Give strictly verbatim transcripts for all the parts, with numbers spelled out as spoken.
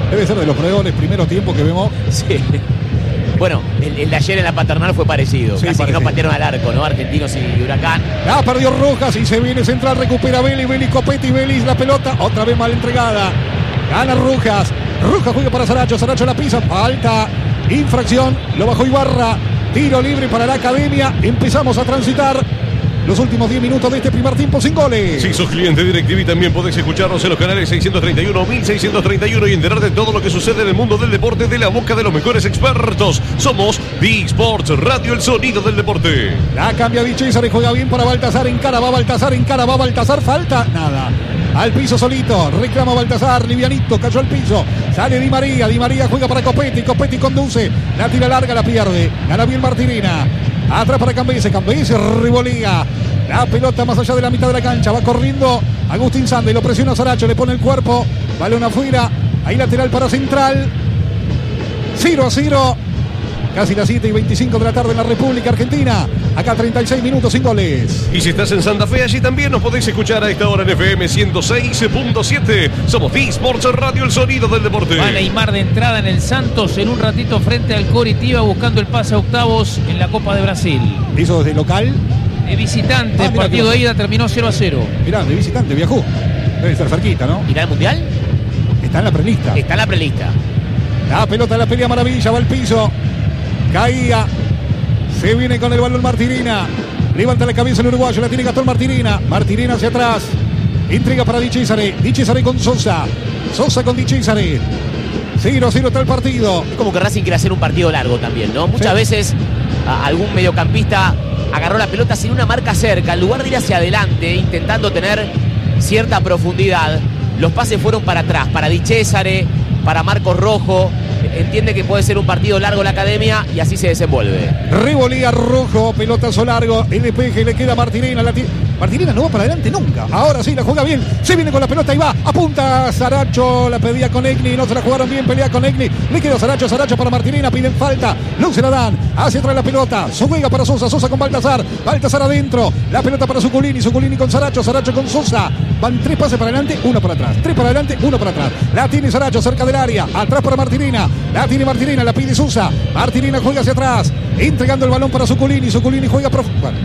Debe ser de los peores primeros tiempos que vemos. Sí. Bueno, el, el de ayer en la Paternal fue parecido. Sí, Casi parecido. que no patearon al arco, ¿no? Argentinos y Huracán. La perdió Rojas y se viene central, recupera Vélez, Vélez, Copetti, Vélez, la pelota, otra vez mal entregada. Gana Rojas, Rojas juega para Saracho, Saracho la pisa, falta, infracción, lo bajó Ibarra, tiro libre para la Academia, empezamos a transitar los últimos diez minutos de este primer tiempo sin goles. Si sos cliente de DirecTV también podés escucharnos en los canales seiscientos treinta y uno, mil seiscientos treinta y uno y enterar de todo lo que sucede en el mundo del deporte de la boca de los mejores expertos. Somos D-Sports Radio, el sonido del deporte. La cambia Di César y juega bien para Baltazar, encara, va Baltazar, encara, va Baltazar, falta, nada. Al piso solito, reclama Baltazar, livianito, cayó al piso, sale Di María, Di María juega para Copetti, Copetti conduce, la tira larga, la pierde, gana bien Martirina. Atrás para Cambese, Cambese revolea la pelota más allá de la mitad de la cancha, va corriendo Agustín Sande, lo presiona Saracho, le pone el cuerpo, balón afuera, ahí lateral para Central, cero a cero, casi las siete y veinticinco de la tarde en la República Argentina, acá treinta y seis minutos sin goles. Y si estás en Santa Fe, allí también nos podéis escuchar a esta hora en F M ciento seis punto siete. Somos D-Sports Radio, el sonido del deporte. Va Neymar de entrada en el Santos en un ratito frente al Coritiba buscando el pase a octavos en la Copa de Brasil. Hizo desde local. De visitante, Ah, el mira, partido mira. de ida terminó cero a cero. Mirá, de visitante, viajó. Debe estar cerquita, ¿no? ¿Irá al Mundial? Está en la prelista. Está en la prelista. La pelota, la pelea Maravilla, va al piso. Caía. Se viene con el balón Martirina. Levanta la cabeza el uruguayo, la tiene Gastón Martirina. Martirina hacia atrás. Intriga para Di Cesare. Di Cesare con Sosa. Sosa con Di Cesare. cero a cero está el partido. Es como que Racing quiere hacer un partido largo también, ¿no? Muchas Sí. veces a, algún mediocampista agarró la pelota sin una marca cerca. En lugar de ir hacia adelante, intentando tener cierta profundidad, los pases fueron para atrás, para Di Cesare, para Marcos Rojo. Entiende que puede ser un partido largo la Academia y así se desenvuelve. Revolía Rojo, pelotazo largo, el despeje le queda a Martirina. La Martirina no va para adelante nunca. Ahora sí la juega bien, se viene con la pelota y va. Apunta Saracho, la pedía con Egni, no se la jugaron bien, pelea con Egni. Le queda Saracho, Saracho para Martirina, piden falta. No se la dan, hacia atrás la pelota. Su juega para Sosa, Sosa con Baltazar. Baltazar adentro, la pelota para Zuculini, Zuculini con Saracho, Saracho con Sosa. Van tres pases para adelante, uno para atrás. Tres para adelante, uno para atrás. La tiene Saracho cerca del área, atrás para Martirina. La tiene Martirina, la pide Sosa. Martirina juega hacia atrás, entregando el balón para Zuculini. Zuculini juega profundo. Bueno,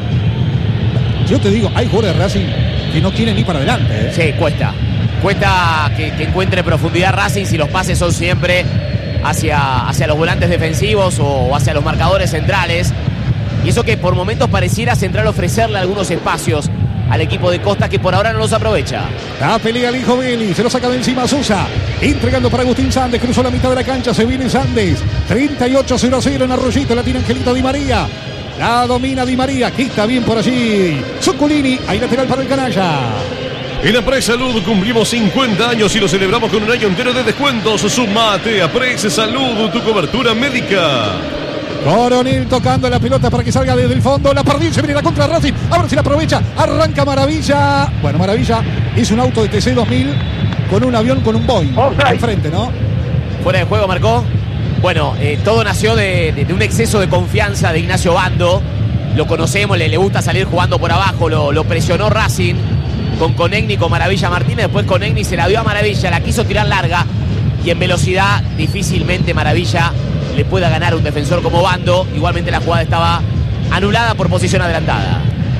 yo te digo, hay jugadores de Racing que no quieren ir para adelante. ¿eh? Sí, cuesta. Cuesta que, que encuentre profundidad Racing si los pases son siempre hacia, hacia los volantes defensivos o, o hacia los marcadores centrales. Y eso que por momentos pareciera Central ofrecerle algunos espacios al equipo de Costa que por ahora no los aprovecha. La pelea el hijo Vélez, se lo saca de encima Sosa, entregando para Agustín Sandes, cruzó la mitad de la cancha, se viene Sandes, treinta y ocho cero a cero en Arroyito, la tiene Angelito Di María, la domina Di María, quita bien por allí, Zuculini, hay lateral para el canalla. En Apres Salud cumplimos cincuenta años y lo celebramos con un año entero de descuentos. Sumate a Apres Salud, tu cobertura médica. Coronel tocando la pelota para que salga desde el fondo. La perdió, se viene la contra Racing. A ver si la aprovecha. Arranca Maravilla. Bueno, Maravilla es un auto de T C dos mil con un avión con un Boeing al frente, ¿no? Fuera de juego marcó. Bueno, eh, todo nació de, de, de un exceso de confianza de Ignacio Bando. Lo conocemos, le, le gusta salir jugando por abajo. Lo, lo presionó Racing con Conegni, con Maravilla Martínez. Después Conegni se la dio a Maravilla. La quiso tirar larga. Y en velocidad difícilmente Maravilla le pueda ganar a un defensor como Bando. Igualmente la jugada estaba anulada por posición adelantada.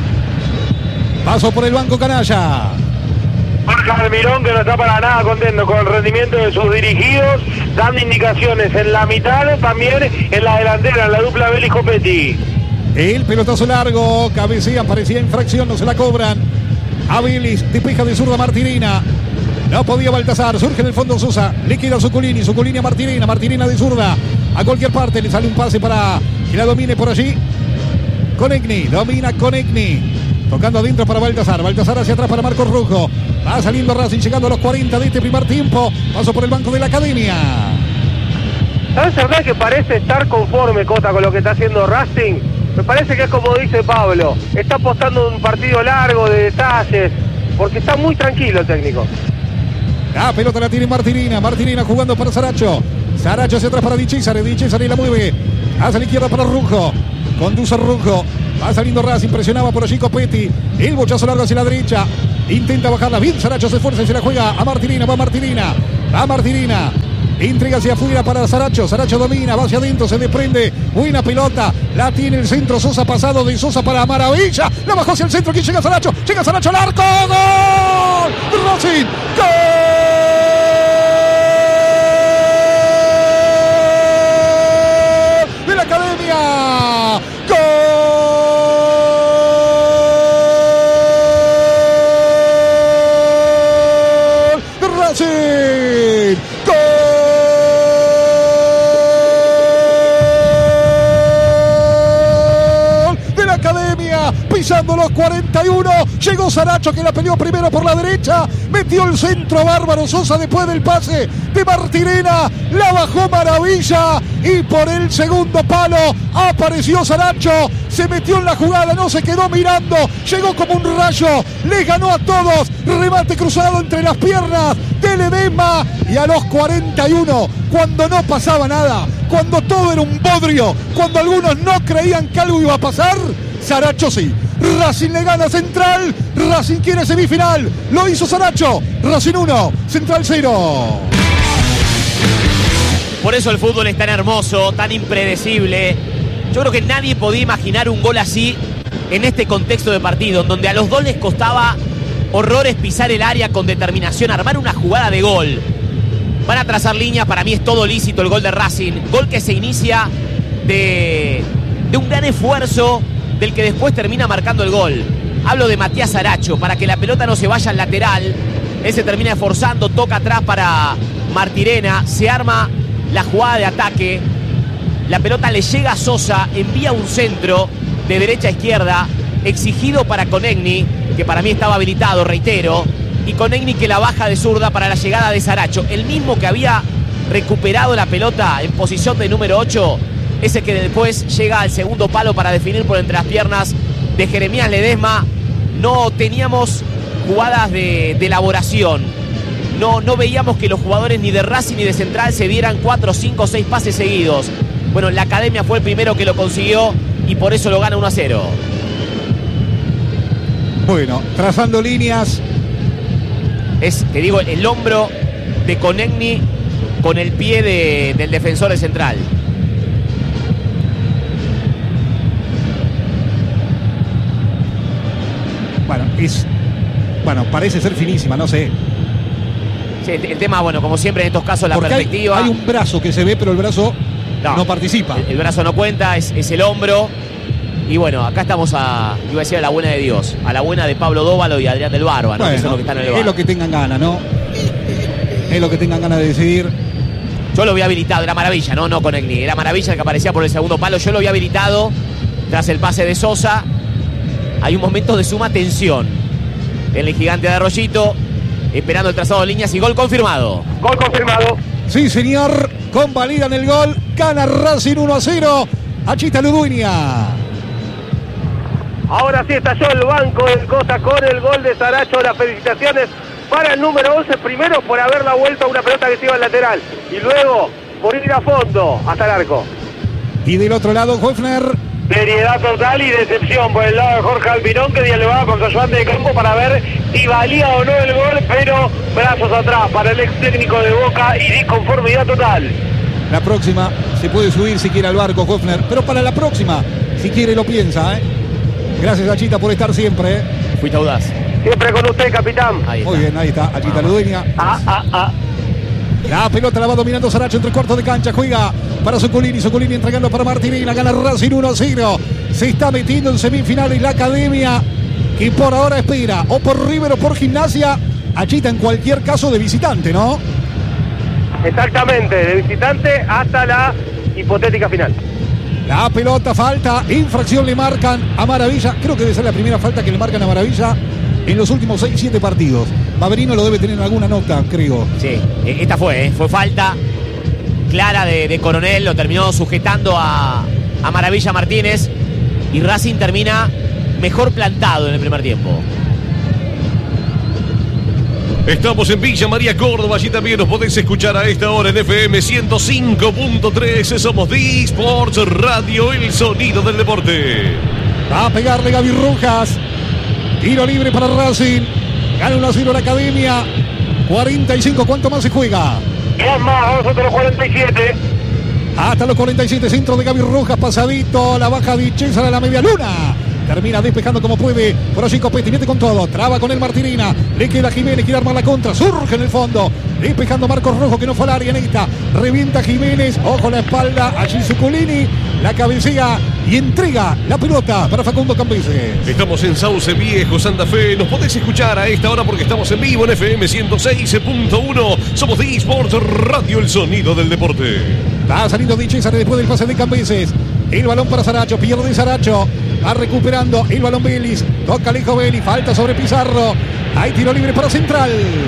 Paso por el banco canalla. Jorge Almirón, que no está para nada contento con el rendimiento de sus dirigidos, dando indicaciones en la mitad, también en la delantera, en la dupla Vélez Copetti. El pelotazo largo, cabecea, parecía infracción, no se la cobran. A Vélez, despeja de zurda Martirina. No podía Baltazar, surge en el fondo Sosa, le queda Zuculini, Zuculini a Martirina, Martirina de zurda. A cualquier parte le sale un pase para que la domine por allí. Conegni, domina Conegni. Tocando adentro para Baltazar, Baltazar hacia atrás para Marcos Rojo. Va saliendo Racing, llegando a los cuarenta de este primer tiempo. Paso por el banco de la Academia. ¿Sabes verdad que parece estar conforme Cota con lo que está haciendo Racing? Me parece que es como dice Pablo, está apostando un partido largo de detalles, porque está muy tranquilo el técnico. La pelota la tiene Martirina, Martirina jugando para Saracho. Saracho hacia atrás para Di Cesare, Di Cesare la mueve. Hacia la izquierda para Rujo. Conduce Rujo. Va saliendo Racing, presionaba por allí Copetti. El bochazo largo hacia la derecha. Intenta bajarla bien, Saracho se esfuerza y se la juega a Martirina. Va Martirina. Va Martirina. Entrega hacia afuera para Saracho. Saracho domina, va hacia adentro, se desprende. Buena pelota. La tiene el centro. Sosa pasado de Sosa para Maravilla. La bajó hacia el centro. Aquí llega Saracho. Llega Saracho al arco. ¡Gol! Racing. ¡Gol! De la Academia. ¡Gol! De Racing. ¡Gol! Pisando los cuarenta y uno, llegó Saracho que la peleó primero por la derecha, metió el centro bárbaro Sosa después del pase de Martirena, la bajó Maravilla y por el segundo palo apareció Saracho, se metió en la jugada, no se quedó mirando, llegó como un rayo, le ganó a todos, remate cruzado entre las piernas de Ledesma y a los cuarenta y uno, cuando no pasaba nada, cuando todo era un bodrio, cuando algunos no creían que algo iba a pasar, Saracho sí. Racing le gana Central. Racing quiere semifinal. Lo hizo Saracho. Racing uno, Central cero. Por eso el fútbol es tan hermoso, tan impredecible. Yo creo que nadie podía imaginar un gol así en este contexto de partido, en donde a los dos les costaba horrores pisar el área con determinación, armar una jugada de gol. Van a trazar líneas, para mí es todo lícito el gol de Racing. Gol que se inicia de, de un gran esfuerzo del que después termina marcando el gol. Hablo de Matías Saracho, para que la pelota no se vaya al lateral. Él se termina esforzando, toca atrás para Martirena, se arma la jugada de ataque. La pelota le llega a Sosa, envía un centro de derecha a izquierda, exigido para Conegni, que para mí estaba habilitado, reitero, y Conegni que la baja de zurda para la llegada de Saracho, el mismo que había recuperado la pelota en posición de número ocho, ese que después llega al segundo palo para definir por entre las piernas de Jeremías Ledesma. No teníamos jugadas de, de elaboración. No, no veíamos que los jugadores ni de Racing ni de Central se dieran cuatro, cinco, seis pases seguidos. Bueno, la Academia fue el primero que lo consiguió y por eso lo gana uno a cero. Bueno, trazando líneas. Es, te digo, el hombro de Conegni con el pie de, del defensor de Central. Bueno, es, bueno, parece ser finísima, no sé. Sí, el, el tema, bueno, como siempre en estos casos, la Porque perspectiva. Hay, hay un brazo que se ve, pero el brazo no, no participa. El, el brazo no cuenta, es, es el hombro. Y bueno, acá estamos a, iba a decir a la buena de Dios, a la buena de Pablo Dóvalo y Adrián del Barba, ¿no? Bueno, que son los que están en el bar. Es lo que tengan ganas, ¿no? Es lo que tengan ganas de decidir. Yo lo había habilitado, era Maravilla, no, no Conegni, era Maravilla el que aparecía por el segundo palo. Yo lo había habilitado tras el pase de Sosa. Hay un momento de suma tensión en el gigante de Arroyito, esperando el trazado de líneas y gol confirmado. Gol confirmado. Sí, señor, convalidan el gol, gana Racing uno a cero. Achita Ludueña. Ahora sí estalló el banco del Cosa con el gol de Saracho. Las felicitaciones para el número once, primero por haber la vuelta a una pelota que se iba al lateral y luego por ir a fondo hasta el arco. Y del otro lado, Hoefner. Seriedad total y decepción por el lado de Jorge Almirón, que dialogaba con su ayudante de campo para ver si valía o no el gol, pero brazos atrás para el ex técnico de Boca y disconformidad total. La próxima se puede subir si quiere al barco, Hoefner, pero para la próxima, si quiere lo piensa, ¿eh? Gracias, Achita, por estar siempre, ¿eh? Fuiste audaz. Siempre con usted, capitán. Ahí Muy bien, ahí está, Achita Ludueña. Ah, ah, ah. La pelota la va dominando Saracho entre cuartos de cancha, juega para Socolini, Socolini entregando para Martirena, gana Racing uno a cero. Se está metiendo en semifinales la Academia, que por ahora espera, o por River o por Gimnasia, Achita en cualquier caso de visitante, ¿no? Exactamente, de visitante hasta la hipotética final. La pelota, falta, infracción le marcan a Maravilla, creo que debe ser la primera falta que le marcan a Maravilla en los últimos seis siete partidos. Baverino lo debe tener en alguna nota, creo. Sí, esta fue, ¿eh? Fue falta clara de, de Coronel, lo terminó sujetando a, a Maravilla Martínez y Racing termina mejor plantado en el primer tiempo. Estamos en Villa María, Córdoba. Allí también nos podés escuchar a esta hora en F M ciento cinco punto tres. Somos D-Sports Radio, el sonido del deporte. Va a pegarle Gaby Rojas. Tiro libre para Racing. Gana uno a cero la Academia. cuarenta y cinco. ¿Cuánto más se juega? Es más, vamos hasta los cuarenta y siete. Hasta los cuarenta y siete, centro de Gaby Rojas, pasadito, la baja de César a la media luna. Termina despejando como puede. Por allí Copetti mete con todo. Traba con el Martirina. Le queda Jiménez. Quiere armar la contra. Surge en el fondo. Despejando Marcos Rojo que no fue al área en esta. Revienta Jiménez. Ojo la espalda. Allí Zuculini. La cabecea y entrega la pelota para Facundo Cambeses. Estamos en Sauce Viejo, Santa Fe. Nos podés escuchar a esta hora porque estamos en vivo en F M ciento seis punto uno. Somos de eSports Radio, el sonido del deporte. Va saliendo Di César después del pase de Cambeses. El balón para Saracho. Pierde Saracho. Va recuperando el balón Vélez. Toca Alejo Vélez. Falta sobre Pizarro. Hay tiro libre para Central.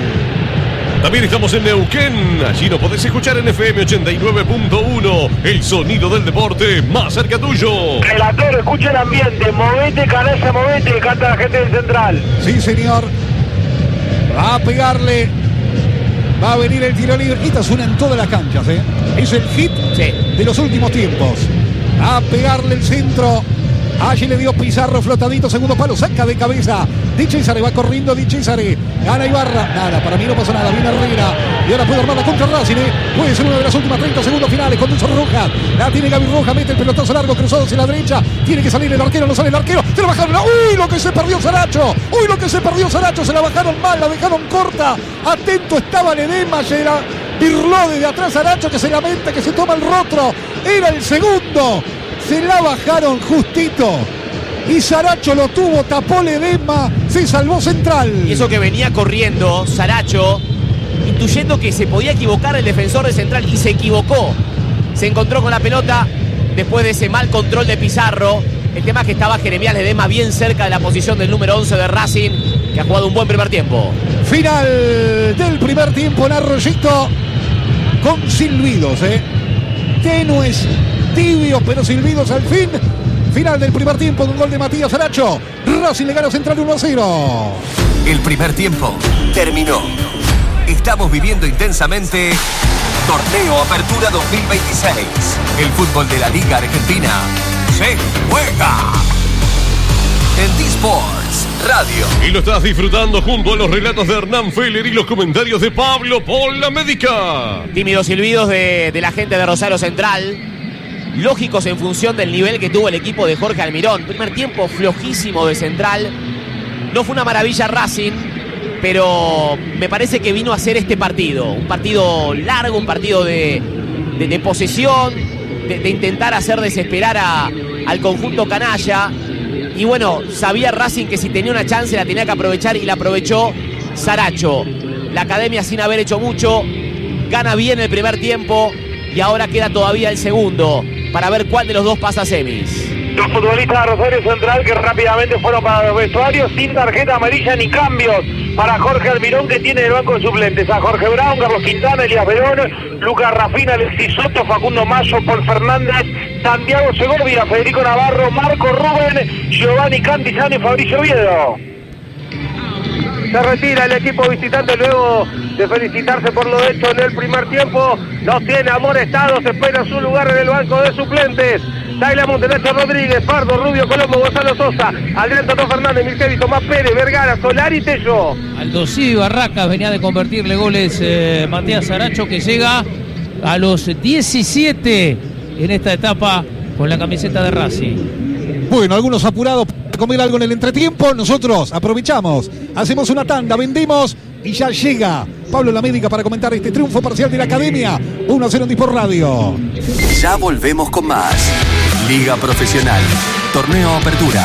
También estamos en Neuquén. Allí nos podés escuchar en F M ochenta y nueve punto uno. El sonido del deporte más cerca tuyo. Relator, escucha el ambiente. Movete, canalla, movete. Que canta la gente del Central. Sí, señor. Va a pegarle. Va a venir el tiro libre. Esta suena en todas las canchas, ¿eh? Es el hit Sí. de los últimos tiempos. A pegarle el centro. Allí le dio Pizarro flotadito, segundo palo, saca de cabeza. Di César va corriendo, Di César. Gana Ibarra. Nada, para mí no pasó nada. Viene Herrera. Y ahora puede armar la contra Racing. ¿eh? Puede ser una de las últimas treinta segundos finales. Conduce Rojas. La tiene Gaby Rojas. Mete el pelotazo largo, cruzado hacia la derecha. Tiene que salir el arquero, no sale el arquero. Se la bajaron. ¡Uy, lo que se perdió Saracho! ¡Uy, lo que se perdió Saracho! Se la bajaron mal, la dejaron corta. Atento estaba Ledesma. Llega. Birló desde atrás Saracho que se lamenta, que se toma el rostro. Era el segundo. Se la bajaron justito. Y Saracho lo tuvo, tapó Ledesma, se salvó Central. Y eso que venía corriendo Saracho, intuyendo que se podía equivocar el defensor de Central, y se equivocó. Se encontró con la pelota después de ese mal control de Pizarro. El tema es que estaba Jeremías Ledesma bien cerca de la posición del número once de Racing, que ha jugado un buen primer tiempo. Final del primer tiempo en Arroyito, con silbidos, ¿eh? Tenues, tibios, pero silbidos al fin. Final del primer tiempo con gol de Matías Saracho. Racing le gana a Central uno a cero. El primer tiempo terminó. Estamos viviendo intensamente Torneo Apertura dos mil veintiséis. El fútbol de la Liga Argentina se juega en eSports Radio. Y lo estás disfrutando junto a los relatos de Hernán Feller y los comentarios de Pablo Pola Médica. Tímidos silbidos de, de la gente de Rosario Central, lógicos en función del nivel que tuvo el equipo de Jorge Almirón. Primer tiempo flojísimo de Central. No fue una maravilla Racing, pero me parece que vino a hacer este partido. Un partido largo, un partido de, de, de posesión, de, de intentar hacer desesperar a, al conjunto canalla. Y bueno, sabía Racing que si tenía una chance la tenía que aprovechar, y la aprovechó Saracho. La academia, sin haber hecho mucho, gana bien el primer tiempo, y ahora queda todavía el segundo para ver cuál de los dos pasa a semis. Los futbolistas de Rosario Central que rápidamente fueron para los vestuarios sin tarjeta amarilla ni cambios para Jorge Almirón, que tiene el banco de suplentes a Jorge Brown, Carlos Quintana, Elías Verón, Lucas Rafina, Alexis Soto, Facundo Mayo, Paul Fernández, Santiago Segovia, Federico Navarro, Marco Rubén, Giovanni Cantizano y Fabricio Oviedo. Se retira el equipo visitante luego de felicitarse por lo hecho en el primer tiempo. Los tiene amonestados, espera su lugar en el banco de suplentes. Daila Montenacho Rodríguez, Pardo, Rubio, Colombo, Gonzalo Sosa, Adrián Tato Fernández, Mirkevi, Tomás Pérez, Vergara, Solari y Tello. Aldosí Barracas venía de convertirle goles eh, Matías Saracho, que llega a los diecisiete en esta etapa con la camiseta de Racing. Bueno, algunos apurados para comer algo en el entretiempo. Nosotros aprovechamos, hacemos una tanda, vendemos y ya llega Pablo La Médica para comentar este triunfo parcial de la academia. uno a cero en Disport Radio. Ya volvemos con más. Liga Profesional. Torneo Apertura.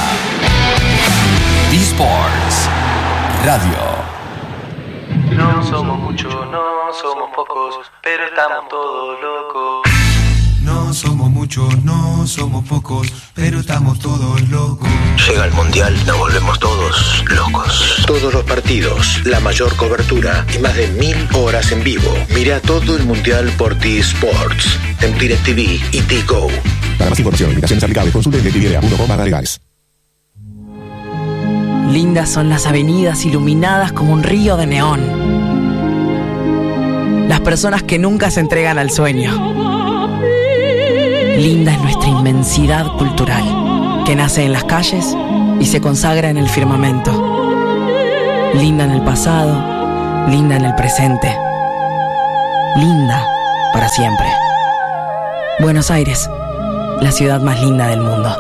eSports Radio. No somos muchos, no somos pocos, pero estamos todos locos. No somos muchos, no somos pocos, pero estamos todos locos. Llega el Mundial, nos volvemos todos locos. Todos los partidos, la mayor cobertura y más de mil horas en vivo. Mira todo el Mundial por T-Sports, en DirecTV y T-Go. Para más información, invitaciones aplicables, consulte en directv punto com barra legales. Lindas son las avenidas iluminadas como un río de neón. Las personas que nunca se entregan al sueño. Linda es nuestra inmensidad cultural, que nace en las calles y se consagra en el firmamento. Linda en el pasado, linda en el presente. linda para siempre. Buenos Aires, la ciudad más linda del mundo.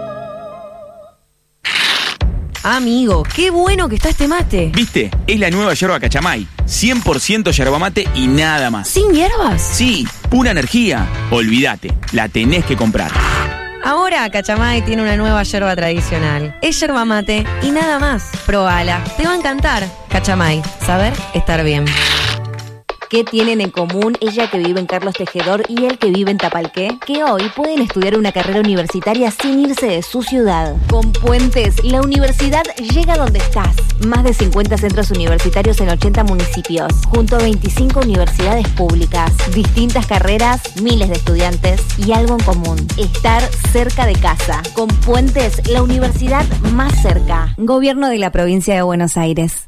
Amigo, qué bueno que está este mate. ¿Viste? Es la nueva yerba Cachamay. cien por ciento yerba mate y nada más. ¿Sin hierbas? Sí, pura energía. Olvídate, la tenés que comprar. Ahora Cachamay tiene una nueva yerba tradicional. Es yerba mate y nada más. Probala, te va a encantar. Cachamay, saber estar bien. ¿Qué tienen en común ella que vive en Carlos Tejedor y él que vive en Tapalqué? Que hoy pueden estudiar una carrera universitaria sin irse de su ciudad. Con Puentes, la universidad llega donde estás. Más de cincuenta centros universitarios en ochenta municipios, junto a veinticinco universidades públicas. Distintas carreras, miles de estudiantes y algo en común: estar cerca de casa. Con Puentes, la universidad más cerca. Gobierno de la Provincia de Buenos Aires.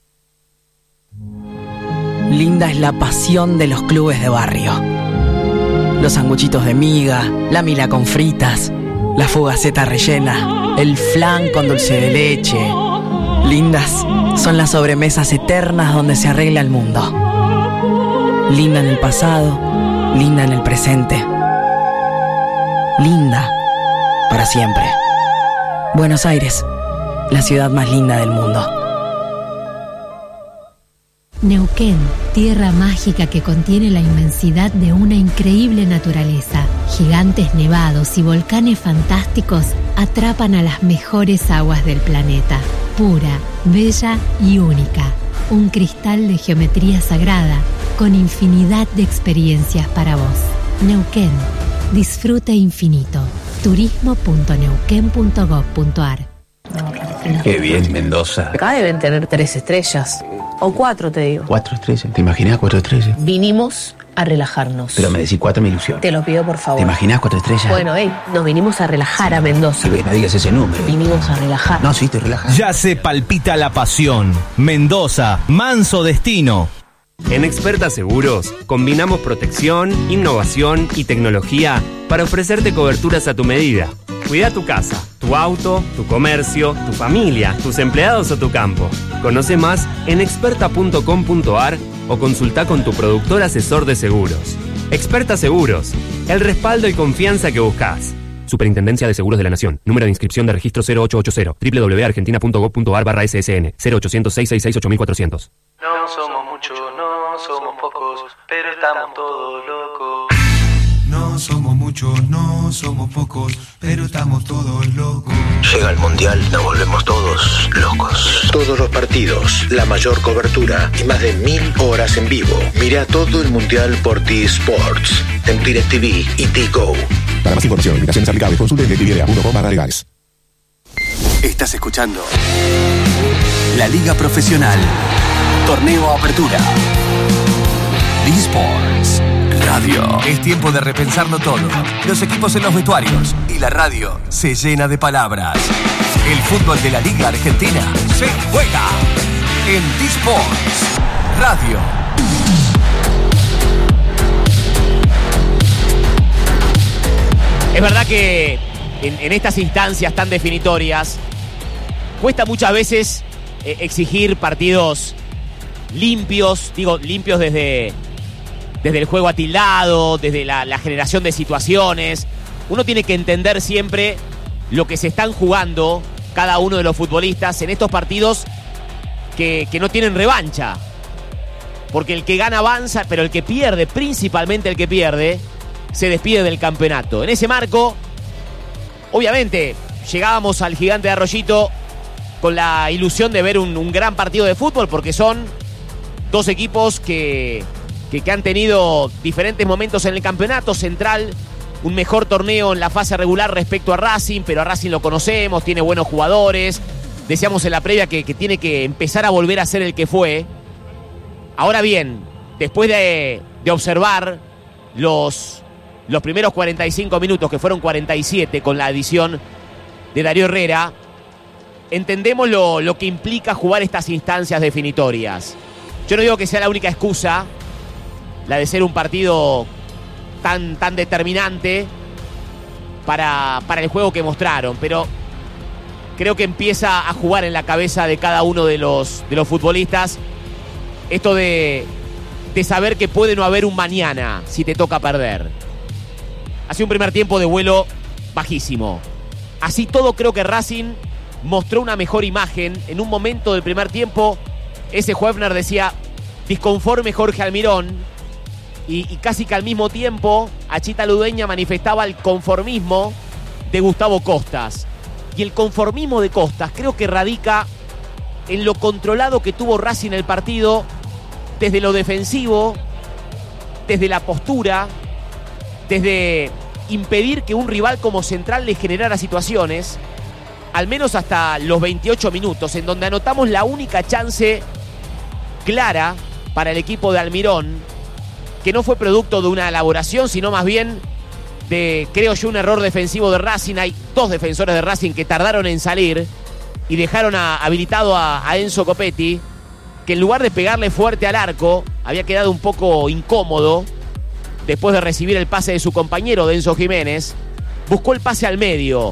Linda es la pasión de los clubes de barrio. Los sanguchitos de miga, la mila con fritas, la fugaceta rellena, el flan con dulce de leche. Lindas son las sobremesas eternas donde se arregla el mundo. Linda en el pasado, linda en el presente. Linda para siempre. Buenos Aires, la ciudad más linda del mundo. Neuquén, tierra mágica que contiene la inmensidad de una increíble naturaleza. Gigantes nevados y volcanes fantásticos atrapan a las mejores aguas del planeta. Pura, bella y única. Un cristal de geometría sagrada con infinidad de experiencias para vos. Neuquén, disfrute infinito. turismo punto neuquén punto gob punto ar. Qué bien, Mendoza. Acá deben tener tres estrellas. O cuatro, te digo. Cuatro estrellas. ¿Te imaginas cuatro estrellas? Vinimos a relajarnos. Pero me decís cuatro, me ilusión. Te lo pido, por favor. ¿Te imaginas cuatro estrellas? Bueno, hey, nos vinimos a relajar a Mendoza. Sí, no digas ese número. Vinimos a relajar. No, sí, te relajas. Ya se palpita la pasión. Mendoza, manso destino. En Experta Seguros combinamos protección, innovación y tecnología para ofrecerte coberturas a tu medida. Cuida tu casa, tu auto, tu comercio, tu familia, tus empleados o tu campo. Conoce más en experta punto com punto ar o consulta con tu productor asesor de seguros. Experta Seguros, el respaldo y confianza que buscas. Superintendencia de Seguros de la Nación. Número de inscripción de registro cero ocho ocho cero. doble u doble u doble u punto argentina punto gob punto ar barra ese ese ene. cero ochocientos, seiscientos sesenta y seis, ocho mil cuatrocientos. No somos muchos, no somos pocos, pero estamos todos locos. No somos muchos, no somos pocos, pero estamos todos locos. Llega el Mundial, nos volvemos todos locos. Todos los partidos, la mayor cobertura y más de mil horas en vivo. Mira todo el Mundial por T-Sports, en DirecTV y Tigo. Para más información, invitaciones aplicables, consulte en directv punto com barra legales. Estás escuchando La Liga Profesional. Torneo Apertura. D-Sports Radio. Es tiempo de repensarlo todo. Los equipos en los vestuarios y la radio se llena de palabras. El fútbol de la Liga Argentina se juega en D-Sports Radio. Es verdad que en, en estas instancias tan definitorias cuesta muchas veces eh, exigir partidos limpios, digo limpios desde, desde el juego atildado, desde la, la generación de situaciones. Uno tiene que entender siempre lo que se están jugando cada uno de los futbolistas en estos partidos que, que no tienen revancha. Porque el que gana avanza, pero el que pierde, principalmente el que pierde, se despide del campeonato. En ese marco, obviamente, llegábamos al Gigante de Arroyito con la ilusión de ver un, un gran partido de fútbol, porque son dos equipos que, que, que han tenido diferentes momentos en el campeonato. Central, un mejor torneo en la fase regular respecto a Racing, pero a Racing lo conocemos, tiene buenos jugadores. Decíamos en la previa que, que tiene que empezar a volver a ser el que fue. Ahora bien, después de, de observar los, los primeros cuarenta y cinco minutos, que fueron cuarenta y siete con la adición de Darío Herrera, entendemos lo, lo que implica jugar estas instancias definitorias. Yo no digo que sea la única excusa, la de ser un partido tan, tan determinante para, para el juego que mostraron, pero creo que empieza a jugar en la cabeza de cada uno de los, de los futbolistas esto de, de saber que puede no haber un mañana si te toca perder. Hace un primer tiempo de vuelo bajísimo. Así todo, creo que Racing mostró una mejor imagen. En un momento del primer tiempo, ese Huefner decía disconforme Jorge Almirón, y, y casi que al mismo tiempo Achita Ludueña manifestaba el conformismo de Gustavo Costas. Y el conformismo de Costas creo que radica en lo controlado que tuvo Racing el partido, desde lo defensivo, desde la postura, desde impedir que un rival como Central le generara situaciones, al menos hasta los veintiocho minutos, en donde anotamos la única chance clara para el equipo de Almirón, que no fue producto de una elaboración, sino más bien de, creo yo, un error defensivo de Racing. Hay dos defensores de Racing que tardaron en salir y dejaron a, habilitado a, a Enzo Copetti, que en lugar de pegarle fuerte al arco, había quedado un poco incómodo después de recibir el pase de su compañero, de Enzo Jiménez. Buscó el pase al medio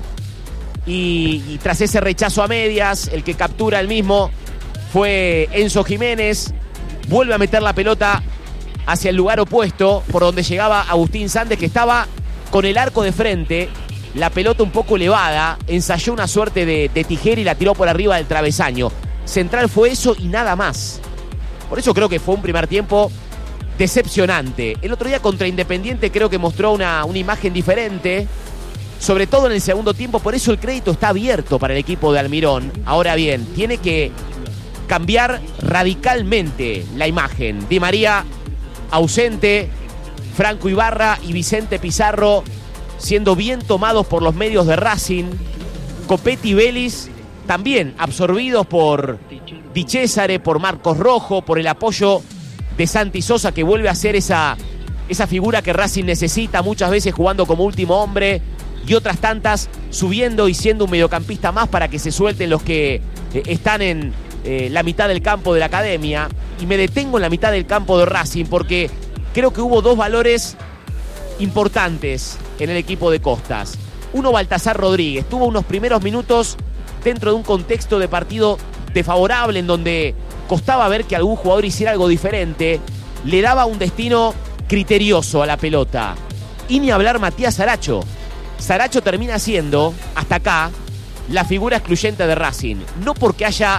y, y tras ese rechazo a medias, el que captura el mismo fue Enzo Jiménez. Vuelve a meter la pelota hacia el lugar opuesto, por donde llegaba Agustín Sández, que estaba con el arco de frente, la pelota un poco elevada, ensayó una suerte de, de tijera y la tiró por arriba del travesaño. Central fue eso y nada más. Por eso creo que fue un primer tiempo decepcionante. El otro día contra Independiente creo que mostró una, una imagen diferente, sobre todo en el segundo tiempo. Por eso el crédito está abierto para el equipo de Almirón. Ahora bien, tiene que cambiar radicalmente la imagen. Di María ausente, Franco Ibarra y Vicente Pizarro siendo bien tomados por los medios de Racing, Copetti y Vélez también absorbidos por Di Cesare, por Marcos Rojo, por el apoyo de Santi Sosa, que vuelve a ser esa, esa figura que Racing necesita, muchas veces jugando como último hombre y otras tantas subiendo y siendo un mediocampista más para que se suelten los que eh, están en eh, la mitad del campo de la academia. Y me detengo en la mitad del campo de Racing porque creo que hubo dos valores importantes en el equipo de Costas. Uno, Baltasar Rodríguez, tuvo unos primeros minutos dentro de un contexto de partido desfavorable en donde costaba ver que algún jugador hiciera algo diferente, le daba un destino criterioso a la pelota. Y ni hablar Matías Saracho. Saracho termina siendo, hasta acá, la figura excluyente de Racing. No porque haya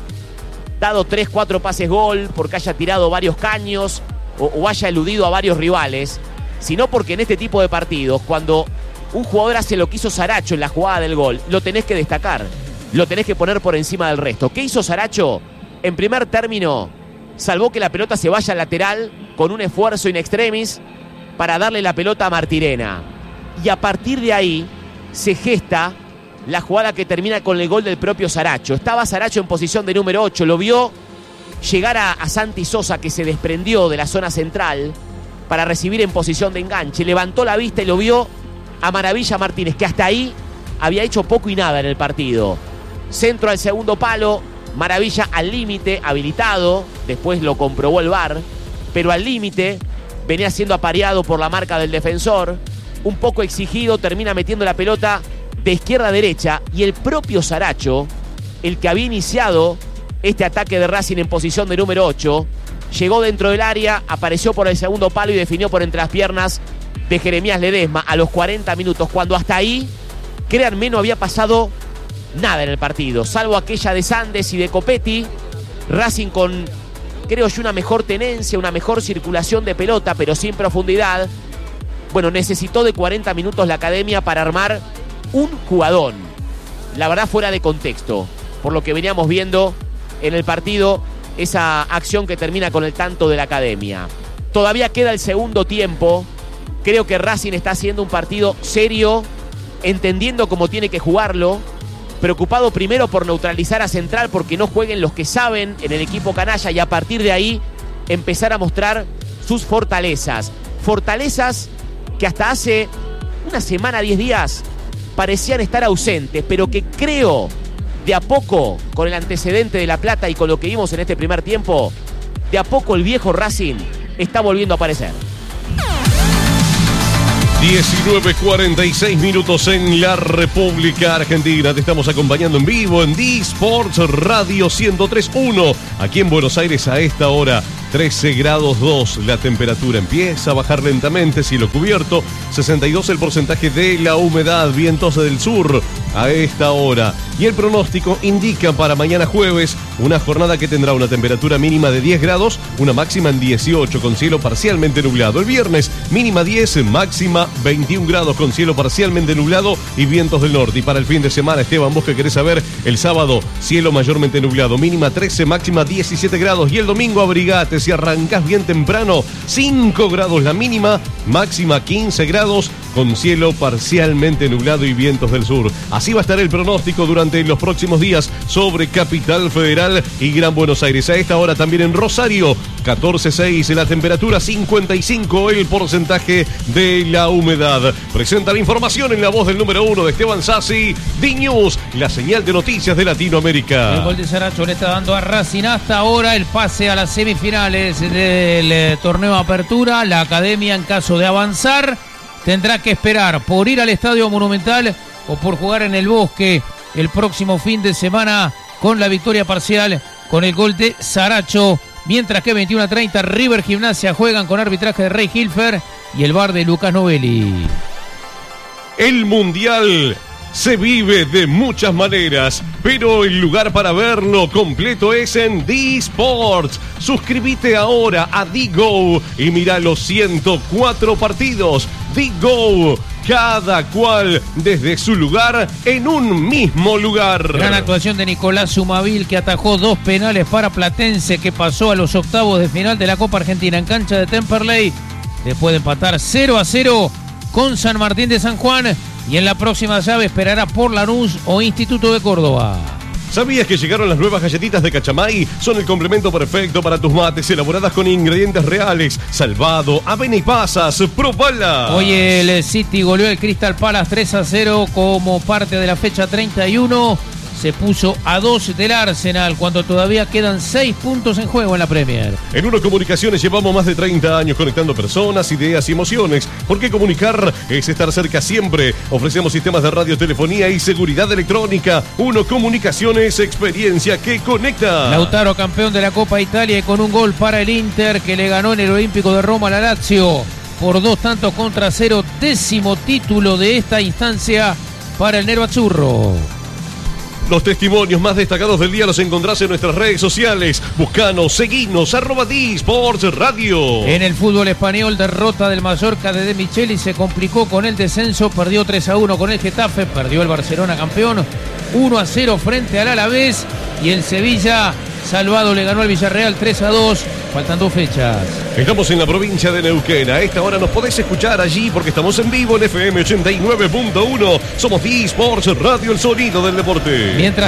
dado tres, cuatro pases gol, porque haya tirado varios caños o, o haya eludido a varios rivales, sino porque en este tipo de partidos, cuando un jugador hace lo que hizo Saracho en la jugada del gol, lo tenés que destacar, lo tenés que poner por encima del resto. ¿Qué hizo Saracho? En primer término, salvó que la pelota se vaya al lateral con un esfuerzo in extremis para darle la pelota a Martirena. Y a partir de ahí se gesta la jugada que termina con el gol del propio Saracho. Estaba Saracho en posición de número ocho, lo vio llegar a, a Santi Sosa, que se desprendió de la zona central para recibir en posición de enganche. Levantó la vista y lo vio a Maravilla Martínez, que hasta ahí había hecho poco y nada en el partido. Centro al segundo palo, Maravilla al límite, habilitado, después lo comprobó el V A R, pero al límite, venía siendo apareado por la marca del defensor, un poco exigido, termina metiendo la pelota de izquierda a derecha, y el propio Saracho, el que había iniciado este ataque de Racing en posición de número ocho, llegó dentro del área, apareció por el segundo palo y definió por entre las piernas de Jeremías Ledesma a los cuarenta minutos, cuando hasta ahí, créanme, no había pasado nada en el partido, salvo aquella de Sandes y de Copetti. Racing con, creo yo, una mejor tenencia, una mejor circulación de pelota, pero sin profundidad. Bueno, necesitó de cuarenta minutos la academia para armar un jugadón, la verdad fuera de contexto, por lo que veníamos viendo en el partido, esa acción que termina con el tanto de la academia. Todavía queda el segundo tiempo. Creo que Racing está haciendo un partido serio, entendiendo cómo tiene que jugarlo, preocupado primero por neutralizar a Central, porque no jueguen los que saben en el equipo canalla, y a partir de ahí empezar a mostrar sus fortalezas. Fortalezas que hasta hace una semana, diez días, parecían estar ausentes, pero que creo, de a poco, con el antecedente de La Plata y con lo que vimos en este primer tiempo, de a poco el viejo Racing está volviendo a aparecer. diecinueve cuarenta y seis minutos en la República Argentina. Te estamos acompañando en vivo en D-Sports Radio ciento tres punto uno. Aquí en Buenos Aires a esta hora, trece grados dos. La temperatura empieza a bajar lentamente, cielo cubierto, sesenta y dos el porcentaje de la humedad, vientos del sur a esta hora. Y el pronóstico indica para mañana jueves una jornada que tendrá una temperatura mínima de diez grados, una máxima en dieciocho con cielo parcialmente nublado. El viernes mínima diez, máxima veintiún grados con cielo parcialmente nublado y vientos del norte. Y para el fin de semana, Esteban, vos que querés saber, el sábado cielo mayormente nublado, mínima trece, máxima diecisiete grados. Y el domingo abrigate, si arrancás bien temprano, cinco grados la mínima, máxima quince grados con cielo parcialmente nublado y vientos del sur. Así va a estar el pronóstico durante los próximos días sobre Capital Federal y Gran Buenos Aires. A esta hora también en Rosario, catorce seis la temperatura, cincuenta y cinco el porcentaje de la humedad. Presenta la información en la voz del número uno de Esteban Sassi, D-News, la señal de noticias de Latinoamérica. El gol de Saracho le está dando a Racing hasta ahora el pase a las semifinales del eh, torneo Apertura. La Academia, en caso de avanzar, tendrá que esperar por ir al Estadio Monumental o por jugar en el Bosque el próximo fin de semana con la victoria parcial con el gol de Saracho. Mientras que veintiuno a treinta River Gimnasia juegan con arbitraje de Rey Hilfer y el V A R de Lucas Novelli. El Mundial se vive de muchas maneras, pero el lugar para verlo completo es en D-Sports. Suscríbete ahora a D-Go y mira los ciento cuatro partidos. D-Go, cada cual desde su lugar en un mismo lugar. Gran actuación de Nicolás Sumavil, que atajó dos penales para Platense, que pasó a los octavos de final de la Copa Argentina en cancha de Temperley, después de empatar cero a cero con San Martín de San Juan. Y en la próxima llave esperará por Lanús o Instituto de Córdoba. ¿Sabías que llegaron las nuevas galletitas de Cachamay? Son el complemento perfecto para tus mates, elaboradas con ingredientes reales. Salvado, avena y pasas, probala. Hoy el City goleó el Crystal Palace tres a cero como parte de la fecha treinta y uno. Se puso a dos del Arsenal cuando todavía quedan seis puntos en juego en la Premier. En Uno Comunicaciones llevamos más de treinta años conectando personas, ideas y emociones. Porque comunicar es estar cerca siempre. Ofrecemos sistemas de radio, telefonía y seguridad electrónica. Uno Comunicaciones, experiencia que conecta. Lautaro, campeón de la Copa Italia, y con un gol para el Inter, que le ganó en el Olímpico de Roma a la Lazio por dos tantos contra cero. Décimo título de esta instancia para el Nero Azzurro. Los testimonios más destacados del día los encontrás en nuestras redes sociales. Buscanos, seguinos, arroba D-Sports Radio. En el fútbol español, derrota del Mallorca de De Micheli, se complicó con el descenso, perdió tres a uno con el Getafe, perdió el Barcelona campeón, uno a cero frente al Alavés, y el Sevilla, salvado, le ganó al Villarreal tres a dos, faltan dos fechas. Estamos en la provincia de Neuquén. A esta hora nos podés escuchar allí porque estamos en vivo en F M ochenta y nueve punto uno. Somos D-Sports Radio, el sonido del deporte. Mientras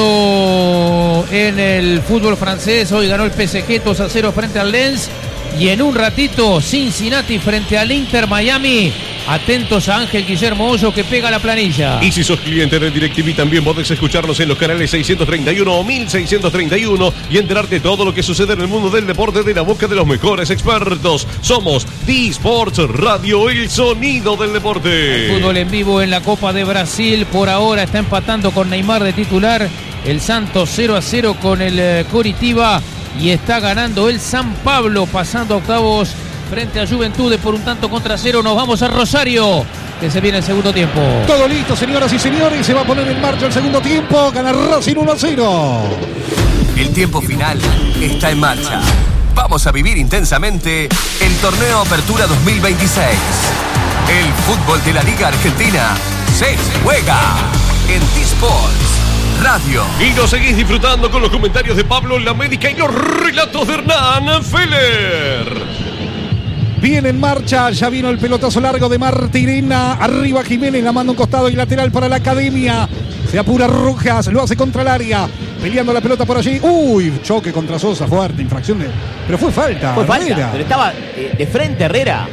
tanto, en el fútbol francés, hoy ganó el P S G dos a cero frente al Lens. Y en un ratito, Cincinnati frente al Inter Miami. Atentos a Ángel Guillermo Hoyo, que pega la planilla. Y si sos cliente de DirecTV, también podés escucharnos en los canales seiscientos treinta y uno o mil seiscientos treinta y uno y enterarte de todo lo que sucede en el mundo del deporte de la boca de los mejores expertos. Somos D-Sports Radio, el sonido del deporte. El fútbol en vivo en la Copa de Brasil. Por ahora está empatando con Neymar de titular el Santos cero a cero con el Coritiba. Y está ganando el San Pablo, pasando a octavos frente a Juventude por un tanto contra cero. Nos vamos a Rosario, que se viene el segundo tiempo. Todo listo, señoras y señores. Se va a poner en marcha el segundo tiempo. Gana Racing uno a cero. El tiempo final está en marcha. Vamos a vivir intensamente el torneo Apertura dos mil veintiséis. El fútbol de la Liga Argentina se juega en D-Sports Radio. Y nos seguís disfrutando con los comentarios de Pablo Lamérica y los relatos de Hernán Feller. Viene en marcha, ya vino el pelotazo largo de Martirena. Arriba Jiménez, la manda un costado y lateral para la Academia. Se apura Rojas, lo hace contra el área. Peleando la pelota por allí. Uy, choque contra Sosa, fuerte, infracción de... Pero fue falta. Fue falta, Herrera. pero estaba eh, de frente Herrera.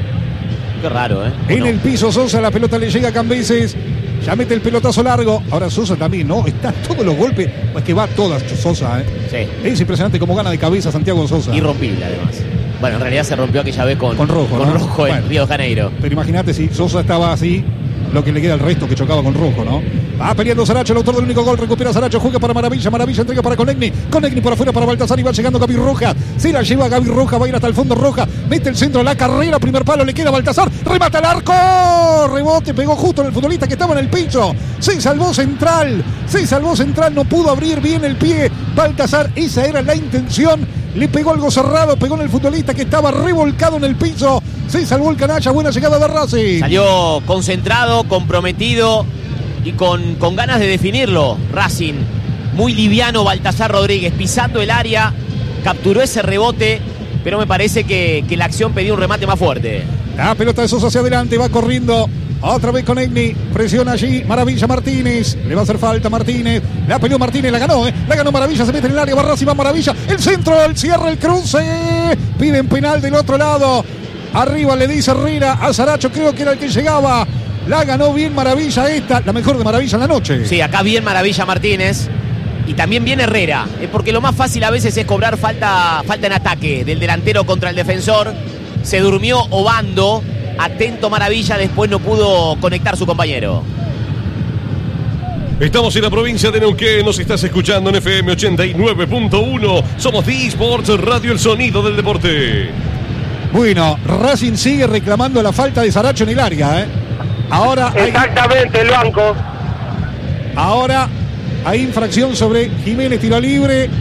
Qué raro, ¿eh? En no? el piso Sosa, la pelota le llega a Cambeses. Ya mete el pelotazo largo. Ahora Sosa también, ¿no? Están todos los golpes. Es que va todas Sosa, ¿eh? Sí. Es impresionante cómo gana de cabeza Santiago Sosa. Irrompible, además. Bueno, en realidad se rompió aquella vez con, con Rojo, con ¿no? Rojo en Bueno, Río de Janeiro. Pero imagínate si Sosa estaba así, lo que le queda al resto que chocaba con Rojo, ¿no? Va peleando Saracho, el autor del único gol. Recupera Saracho, juega para Maravilla. Maravilla entrega para Conegni. Conegni por afuera para Baltasar y va llegando Gaby Rojas. Se la lleva Gaby Rojas, va a ir hasta el fondo Rojas. Mete el centro, la carrera, primer palo, le queda a Baltasar. Remata el arco. Rebote, pegó justo en el futbolista que estaba en el piso. Se salvó Central. Se salvó Central, no pudo abrir bien el pie. Baltasar, esa era la intención. Le pegó algo cerrado, pegó en el futbolista que estaba revolcado en el piso. Se salvó el canalla, buena llegada de Racing. Salió concentrado, comprometido y con, con ganas de definirlo. Racing, muy liviano Baltasar Rodríguez, pisando el área, capturó ese rebote, pero me parece que, que la acción pedía un remate más fuerte. La pelota de Sosa hacia adelante, va corriendo. Otra vez con Egni, presiona allí, Maravilla Martínez, le va a hacer falta Martínez, la peleó Martínez, la ganó, ¿eh? La ganó Maravilla, se mete en el área, Barras y va Maravilla, el centro, el cierre, el cruce, piden penal del otro lado, arriba le dice Herrera a Saracho, creo que era el que llegaba, la ganó bien Maravilla esta, la mejor de Maravilla en la noche. Sí, acá bien Maravilla Martínez. Y también viene Herrera, eh, porque lo más fácil a veces es cobrar falta, falta en ataque del delantero contra el defensor. Se durmió Obando, atento Maravilla, después no pudo conectar su compañero. Estamos en la provincia de Neuquén, nos estás escuchando en F M ochenta y nueve punto uno. Somos D-Sports Radio, el sonido del deporte. Bueno, Racing sigue reclamando la falta de Saracho en el área, ¿eh? Ahora hay... Exactamente, el banco. Ahora hay infracción sobre Jiménez, tiro libre.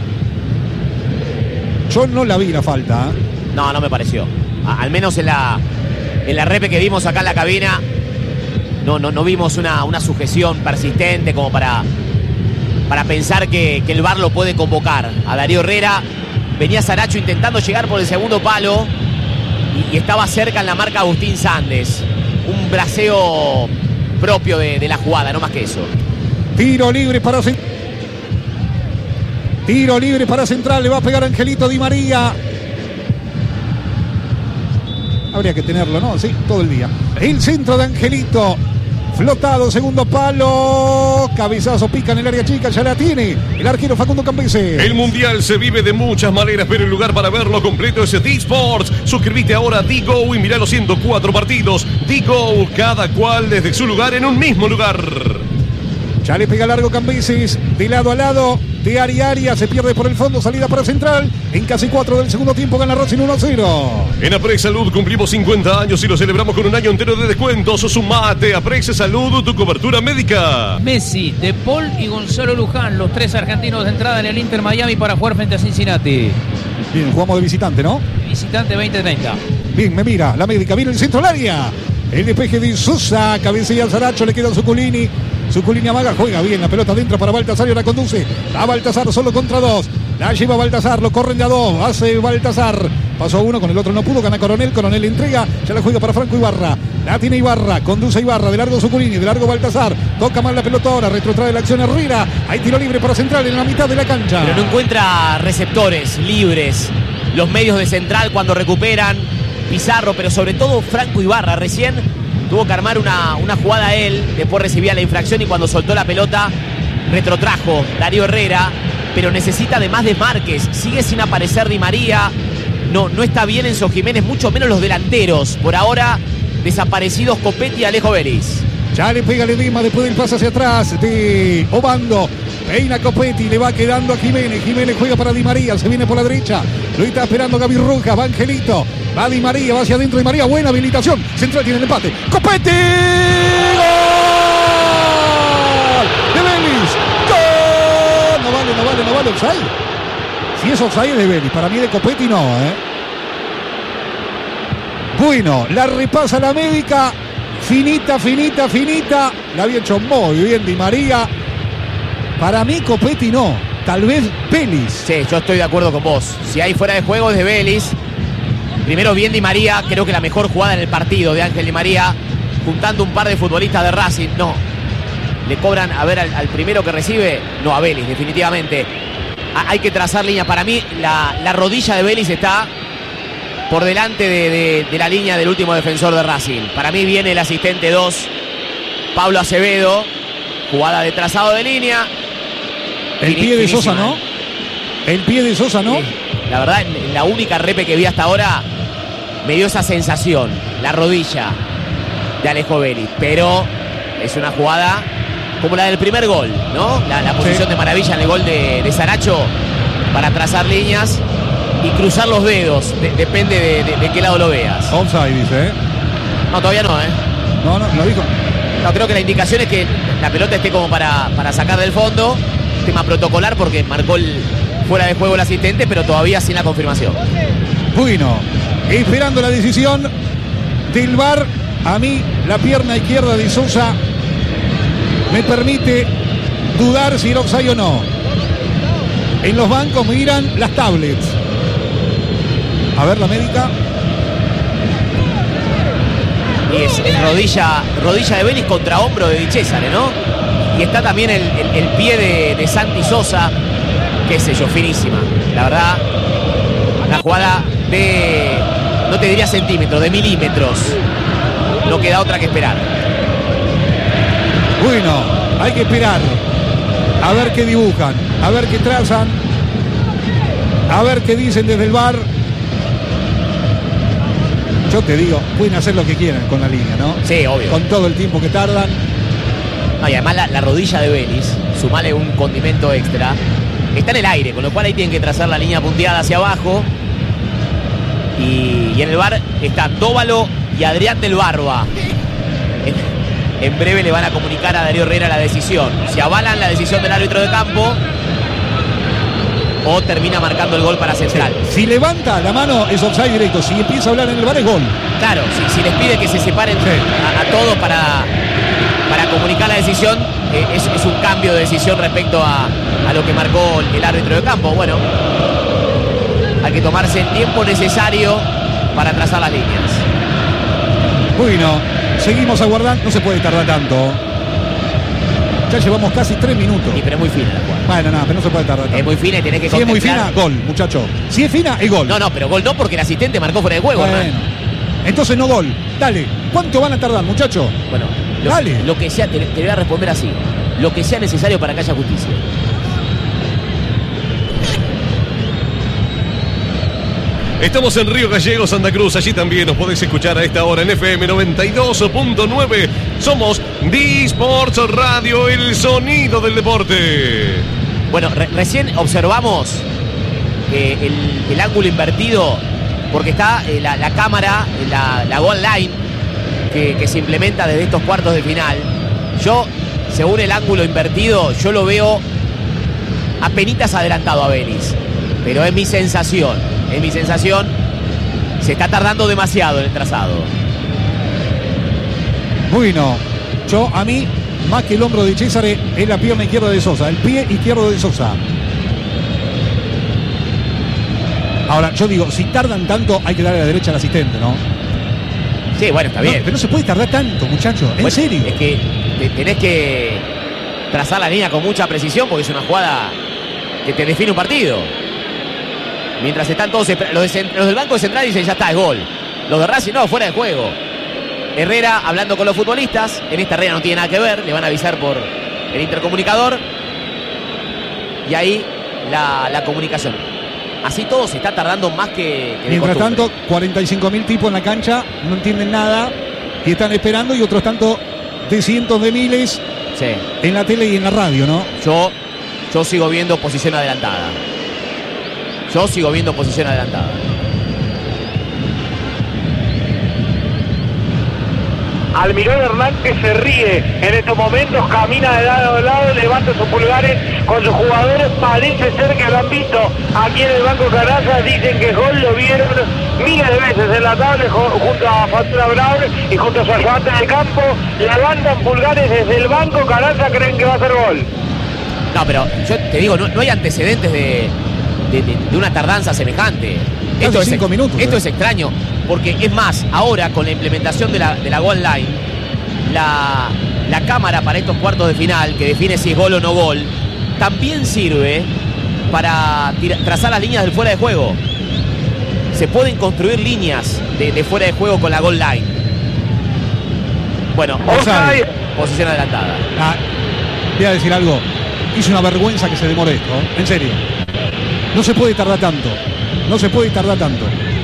Yo no la vi la falta, ¿eh? No, no me pareció. A, al menos en la, en la repe que vimos acá en la cabina, no, no, no vimos una, una sujeción persistente como para, para pensar que, que el V A R lo puede convocar. A Darío Herrera venía Saracho intentando llegar por el segundo palo y, y estaba cerca en la marca Agustín Sandes. Un braceo propio de, de la jugada, no más que eso. Tiro libre para Central. Tiro libre para Central. Le va a pegar Angelito Di María. Habría que tenerlo, ¿no? Sí, todo el día. El centro de Angelito. Flotado, segundo palo. Cabezazo, pica en el área chica. Ya la tiene el arquero Facundo Campese. El mundial se vive de muchas maneras, pero el lugar para verlo completo es D-Sports. Suscríbete ahora a D-Go y mirá los ciento cuatro partidos. D-Go, cada cual desde su lugar en un mismo lugar. Ya le pega largo Cambises, de lado a lado, de área a área, se pierde por el fondo, salida para Central. En casi cuatro del segundo tiempo gana Racing uno a cero. En Aprex Salud cumplimos cincuenta años y lo celebramos con un año entero de descuentos. Sumate, Aprex Salud, tu cobertura médica. Messi, De Paul y Gonzalo Luján, los tres argentinos de entrada en el Inter Miami para jugar frente a Cincinnati. Bien, jugamos de visitante, ¿no? Visitante veinte treinta. Bien, me mira, la médica, viene el centro del área. El despeje de Sosa, cabecilla al Saracho, le queda a Zuculini. Zuculini amaga, juega bien, la pelota adentro para Baltasar y ahora conduce a Baltasar solo contra dos. La lleva Baltasar, lo corren de a dos, hace Baltasar. Pasó a uno, con el otro no pudo, gana Coronel, Coronel entrega, ya la juega para Franco Ibarra. La tiene Ibarra, conduce Ibarra, de largo Zuculini, de largo Baltasar. Toca mal la pelota ahora, retrotrae la acción Herrera. Hay tiro libre para Central en la mitad de la cancha. Pero no encuentra receptores libres. Los medios de Central cuando recuperan. Pizarro, pero sobre todo Franco Ibarra. Recién tuvo que armar una, una jugada él, después recibía la infracción y cuando soltó la pelota retrotrajo Darío Herrera, pero necesita además de Márquez. Sigue sin aparecer Di María, no, no está bien Enzo Jiménez, mucho menos los delanteros. Por ahora desaparecidos Copetti y Alejo Vélez. Ya le pega Ledesma después del pase hacia atrás de Obando. Peina Copetti, le va quedando a Jiménez. Jiménez juega para Di María, se viene por la derecha. Lo está esperando Gaby Rojas, va Angelito. Va Di María, va hacia adentro Di María. Buena habilitación. Central tiene el empate. ¡Copetti! ¡Gol! ¡De Vélez! ¡Gol! No vale, no vale, no vale offside. Si es offside es de Vélez. Para mí de Copetti no, ¿eh? Bueno, la repasa la médica. Finita, finita, finita. La había hecho muy bien Di María. Para mí Copetti no. Tal vez Vélez. Sí, yo estoy de acuerdo con vos. Si hay fuera de juego es de Vélez. Primero bien Di María, creo que la mejor jugada en el partido de Ángel Di María, juntando un par de futbolistas de Racing. No, le cobran a ver al, al primero que recibe, no a Vélez, definitivamente. A, hay que trazar línea. Para mí la, la rodilla de Vélez está por delante de, de, de la línea del último defensor de Racing. Para mí viene el asistente dos, Pablo Acevedo, jugada de trazado de línea. El pie de Sosa, ¿no? El pie de Sosa, ¿no? Sí. La verdad, la única repe que vi hasta ahora me dio esa sensación, la rodilla de Alejo Vélez, pero es una jugada como la del primer gol, ¿no? La, la posición sí. de maravilla en el gol de, de Saracho para trazar líneas y cruzar los dedos. De, depende de, de, de qué lado lo veas. Offside, dice, ¿eh? No, todavía no, ¿eh? No, no, lo dijo. No, creo que la indicación es que la pelota esté como para, para sacar del fondo. Tema protocolar porque marcó el fuera de juego el asistente, pero todavía sin la confirmación. Bueno, esperando la decisión del V A R. A mí, la pierna izquierda de Sosa me permite dudar si era offside o no. En los bancos miran las tablets. A ver la médica. Y es, es rodilla, rodilla de Vélez contra hombro de Di Cesare, ¿no? Y está también el, el, el pie de, de Santi Sosa, qué sé yo, finísima. La verdad, una jugada de, no te diría centímetros, de milímetros. No queda otra que esperar. Bueno, hay que esperar. A ver qué dibujan, a ver qué trazan, a ver qué dicen desde el V A R. Yo te digo, pueden hacer lo que quieran con la línea, ¿no? Sí, obvio. Con todo el tiempo que tardan. No, y además la, la rodilla de Vélez, sumale un condimento extra, está en el aire, con lo cual ahí tienen que trazar la línea punteada hacia abajo. Y, y en el V A R está Dóvalo y Adrián del Barba. En, en breve le van a comunicar a Darío Herrera la decisión. Si avalan la decisión del árbitro de campo o termina marcando el gol para Central. Sí. Si levanta la mano es offside directo. Si empieza a hablar en el V A R es gol. Claro, si, si les pide que se separen sí. a, a todos para, para comunicar la decisión, eh, es, es un cambio de decisión respecto a, a lo que marcó el árbitro de campo. Bueno, hay que tomarse el tiempo necesario para trazar las líneas. Bueno, seguimos aguardando. No se puede tardar tanto. Ya llevamos casi tres minutos. Sí, pero es muy fina la jugada. Bueno, no, pero no se puede tardar tanto. Es muy fina y tenés que Si contemplar... es muy fina, gol, muchacho. Si es fina, es gol. No, no, pero gol no porque el asistente marcó fuera de juego. Bueno, hermano. Entonces no gol. Dale. ¿Cuánto van a tardar, muchacho? Bueno, lo, Dale. Lo que sea, te, te voy a responder así. Lo que sea necesario para que haya justicia. Estamos en Río Gallegos, Santa Cruz. Allí también nos podéis escuchar a esta hora en F M noventa y dos punto nueve. Somos D-Sports Radio, el sonido del deporte. Bueno, re recién observamos eh, el, el ángulo invertido porque está eh, la, la cámara, la, la goal line que, que se implementa desde estos cuartos de final. Yo, según el ángulo invertido, yo lo veo apenitas adelantado a Vélez. Pero es mi sensación. Es mi sensación, se está tardando demasiado en el trazado. Bueno, yo a mí, más que el hombro de César, es la pierna izquierda de Sosa, el pie izquierdo de Sosa. Ahora, yo digo, si tardan tanto, hay que darle a la derecha al asistente, ¿no? Sí, bueno, está bien. No, pero no se puede tardar tanto, muchacho, en bueno, serio. Es que tenés que trazar la línea con mucha precisión porque es una jugada que te define un partido. Mientras están todos, los, de, los del banco de Central dicen ya está, es gol. Los de Racing no, fuera de juego. Herrera hablando con los futbolistas. En esta Herrera no tiene nada que ver, le van a avisar por el intercomunicador. Y ahí la, la comunicación. Así todo se está tardando más que, que Mientras tanto, cuarenta y cinco mil tipos en la cancha, no entienden nada y están esperando, y otros tanto de cientos de miles sí. en la tele y en la radio, ¿no? Yo, yo sigo viendo posición adelantada. Yo sigo viendo posición adelantada. Almirón Hernández se ríe en estos momentos, camina de lado a lado, levanta sus pulgares con sus jugadores, parece ser que lo han visto aquí en el Banco Caraza, dicen que gol, lo vieron miles de veces en la tabla junto a Fatura Brown y junto a su ayudante del campo, levantan pulgares desde el Banco Caraza, creen que va a ser gol. No, pero yo te digo, no, no hay antecedentes de, de, de, de una tardanza semejante. Esto, es, cinco minutos, esto ¿eh? es extraño, porque es más, ahora con la implementación de la, de la goal line, la, la cámara para estos cuartos de final, que define si es gol o no gol, también sirve para tira, trazar las líneas del fuera de juego. Se pueden construir líneas de, de fuera de juego con la goal line. Bueno, Offside. Posición adelantada. Ah, voy a decir algo. Es una vergüenza que se demore esto, en serio. No se puede tardar tanto. No se puede tardar tanto.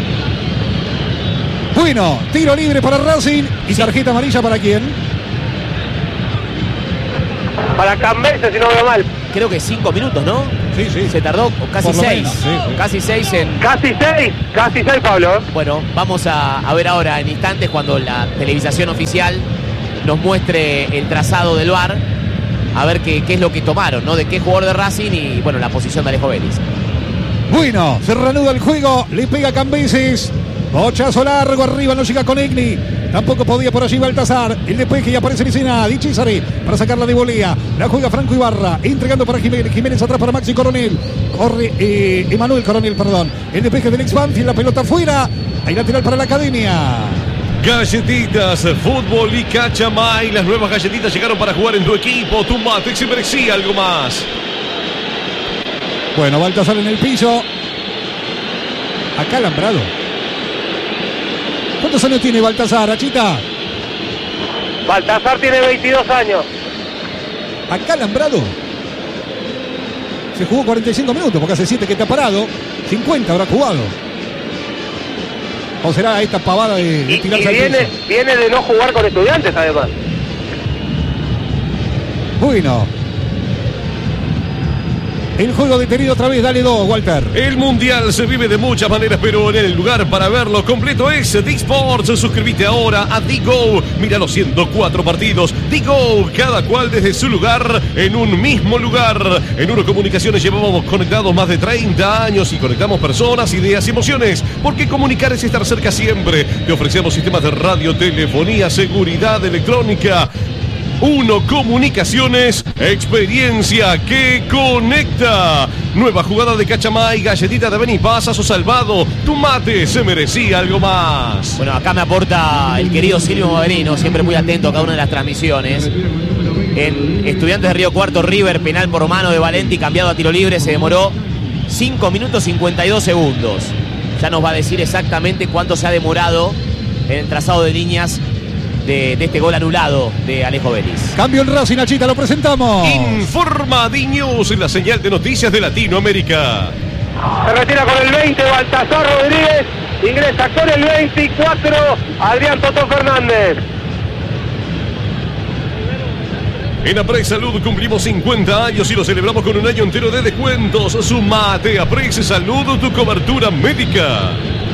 Bueno, tiro libre para Racing. ¿Y tarjeta amarilla para quién? para Cambeses, si no veo mal. Creo que cinco minutos, ¿no? Sí, sí. Se tardó casi Por lo seis. menos, sí, sí. Casi seis en... Casi seis, casi seis, Pablo. Bueno, vamos a, a ver ahora en instantes cuando la televisación oficial nos muestre el trazado del V A R, a ver qué, qué es lo que tomaron, ¿no? De qué jugador de Racing y, bueno, la posición de Alejo Vélez. Bueno, se reanuda el juego, le pega Cambeses. Bochazo largo, arriba no llega con Egni. Tampoco podía por allí Baltasar. El despeje y aparece en escena Di Cesare para sacarla de volea. La juega Franco Ibarra, entregando para Jiménez. Jiménez atrás para Maxi Coronel. Corre eh, Emanuel Coronel, perdón. El despeje del ex Banfield, la pelota afuera. Hay lateral para la Academia. Galletitas, fútbol y Cachamay. Las nuevas galletitas llegaron para jugar en tu equipo. Tu mate se merecía algo más. Bueno, Baltasar en el piso. Acá alambrado. ¿Cuántos años tiene Baltasar, Achita? Baltasar tiene veintidós años. Acá alambrado. Se jugó cuarenta y cinco minutos porque hace siete que está parado. cincuenta habrá jugado. ¿O será esta pavada de, de Y, y tirarse al viene, piso? viene de no jugar con Estudiantes, además. Bueno. El juego detenido otra vez, dale dos, Walter. El Mundial se vive de muchas maneras, pero en el lugar para verlo completo es D-Sports. Suscríbete ahora a D-Go. Mira los ciento cuatro partidos. D-Go, cada cual desde su lugar, en un mismo lugar. En Uro Comunicaciones llevamos conectados más de treinta años y conectamos personas, ideas y emociones. Porque comunicar es estar cerca siempre. Te ofrecemos sistemas de radio, telefonía, seguridad electrónica. Uno Comunicaciones, experiencia que conecta. Nueva jugada de Cachamay, galletita de Benipasazo salvado. Tu mate se merecía algo más. Bueno, acá me aporta el querido Silvio Maverino, siempre muy atento a cada una de las transmisiones. En Estudiantes de Río Cuarto, River, penal por mano de Valenti, cambiado a tiro libre, se demoró cinco minutos cincuenta y dos segundos. Ya nos va a decir exactamente cuánto se ha demorado en el trazado de líneas De, de este gol anulado de Alejo Vélez. Cambio en Racing, Nachita, lo presentamos. Informa D-News en la señal de noticias de Latinoamérica. Se retira con el veinte Baltasar Rodríguez. Ingresa con el veinticuatro Adrián Toto Fernández. En Aprex Salud cumplimos cincuenta años y lo celebramos con un año entero de descuentos. Sumate a Aprex Salud, tu cobertura médica.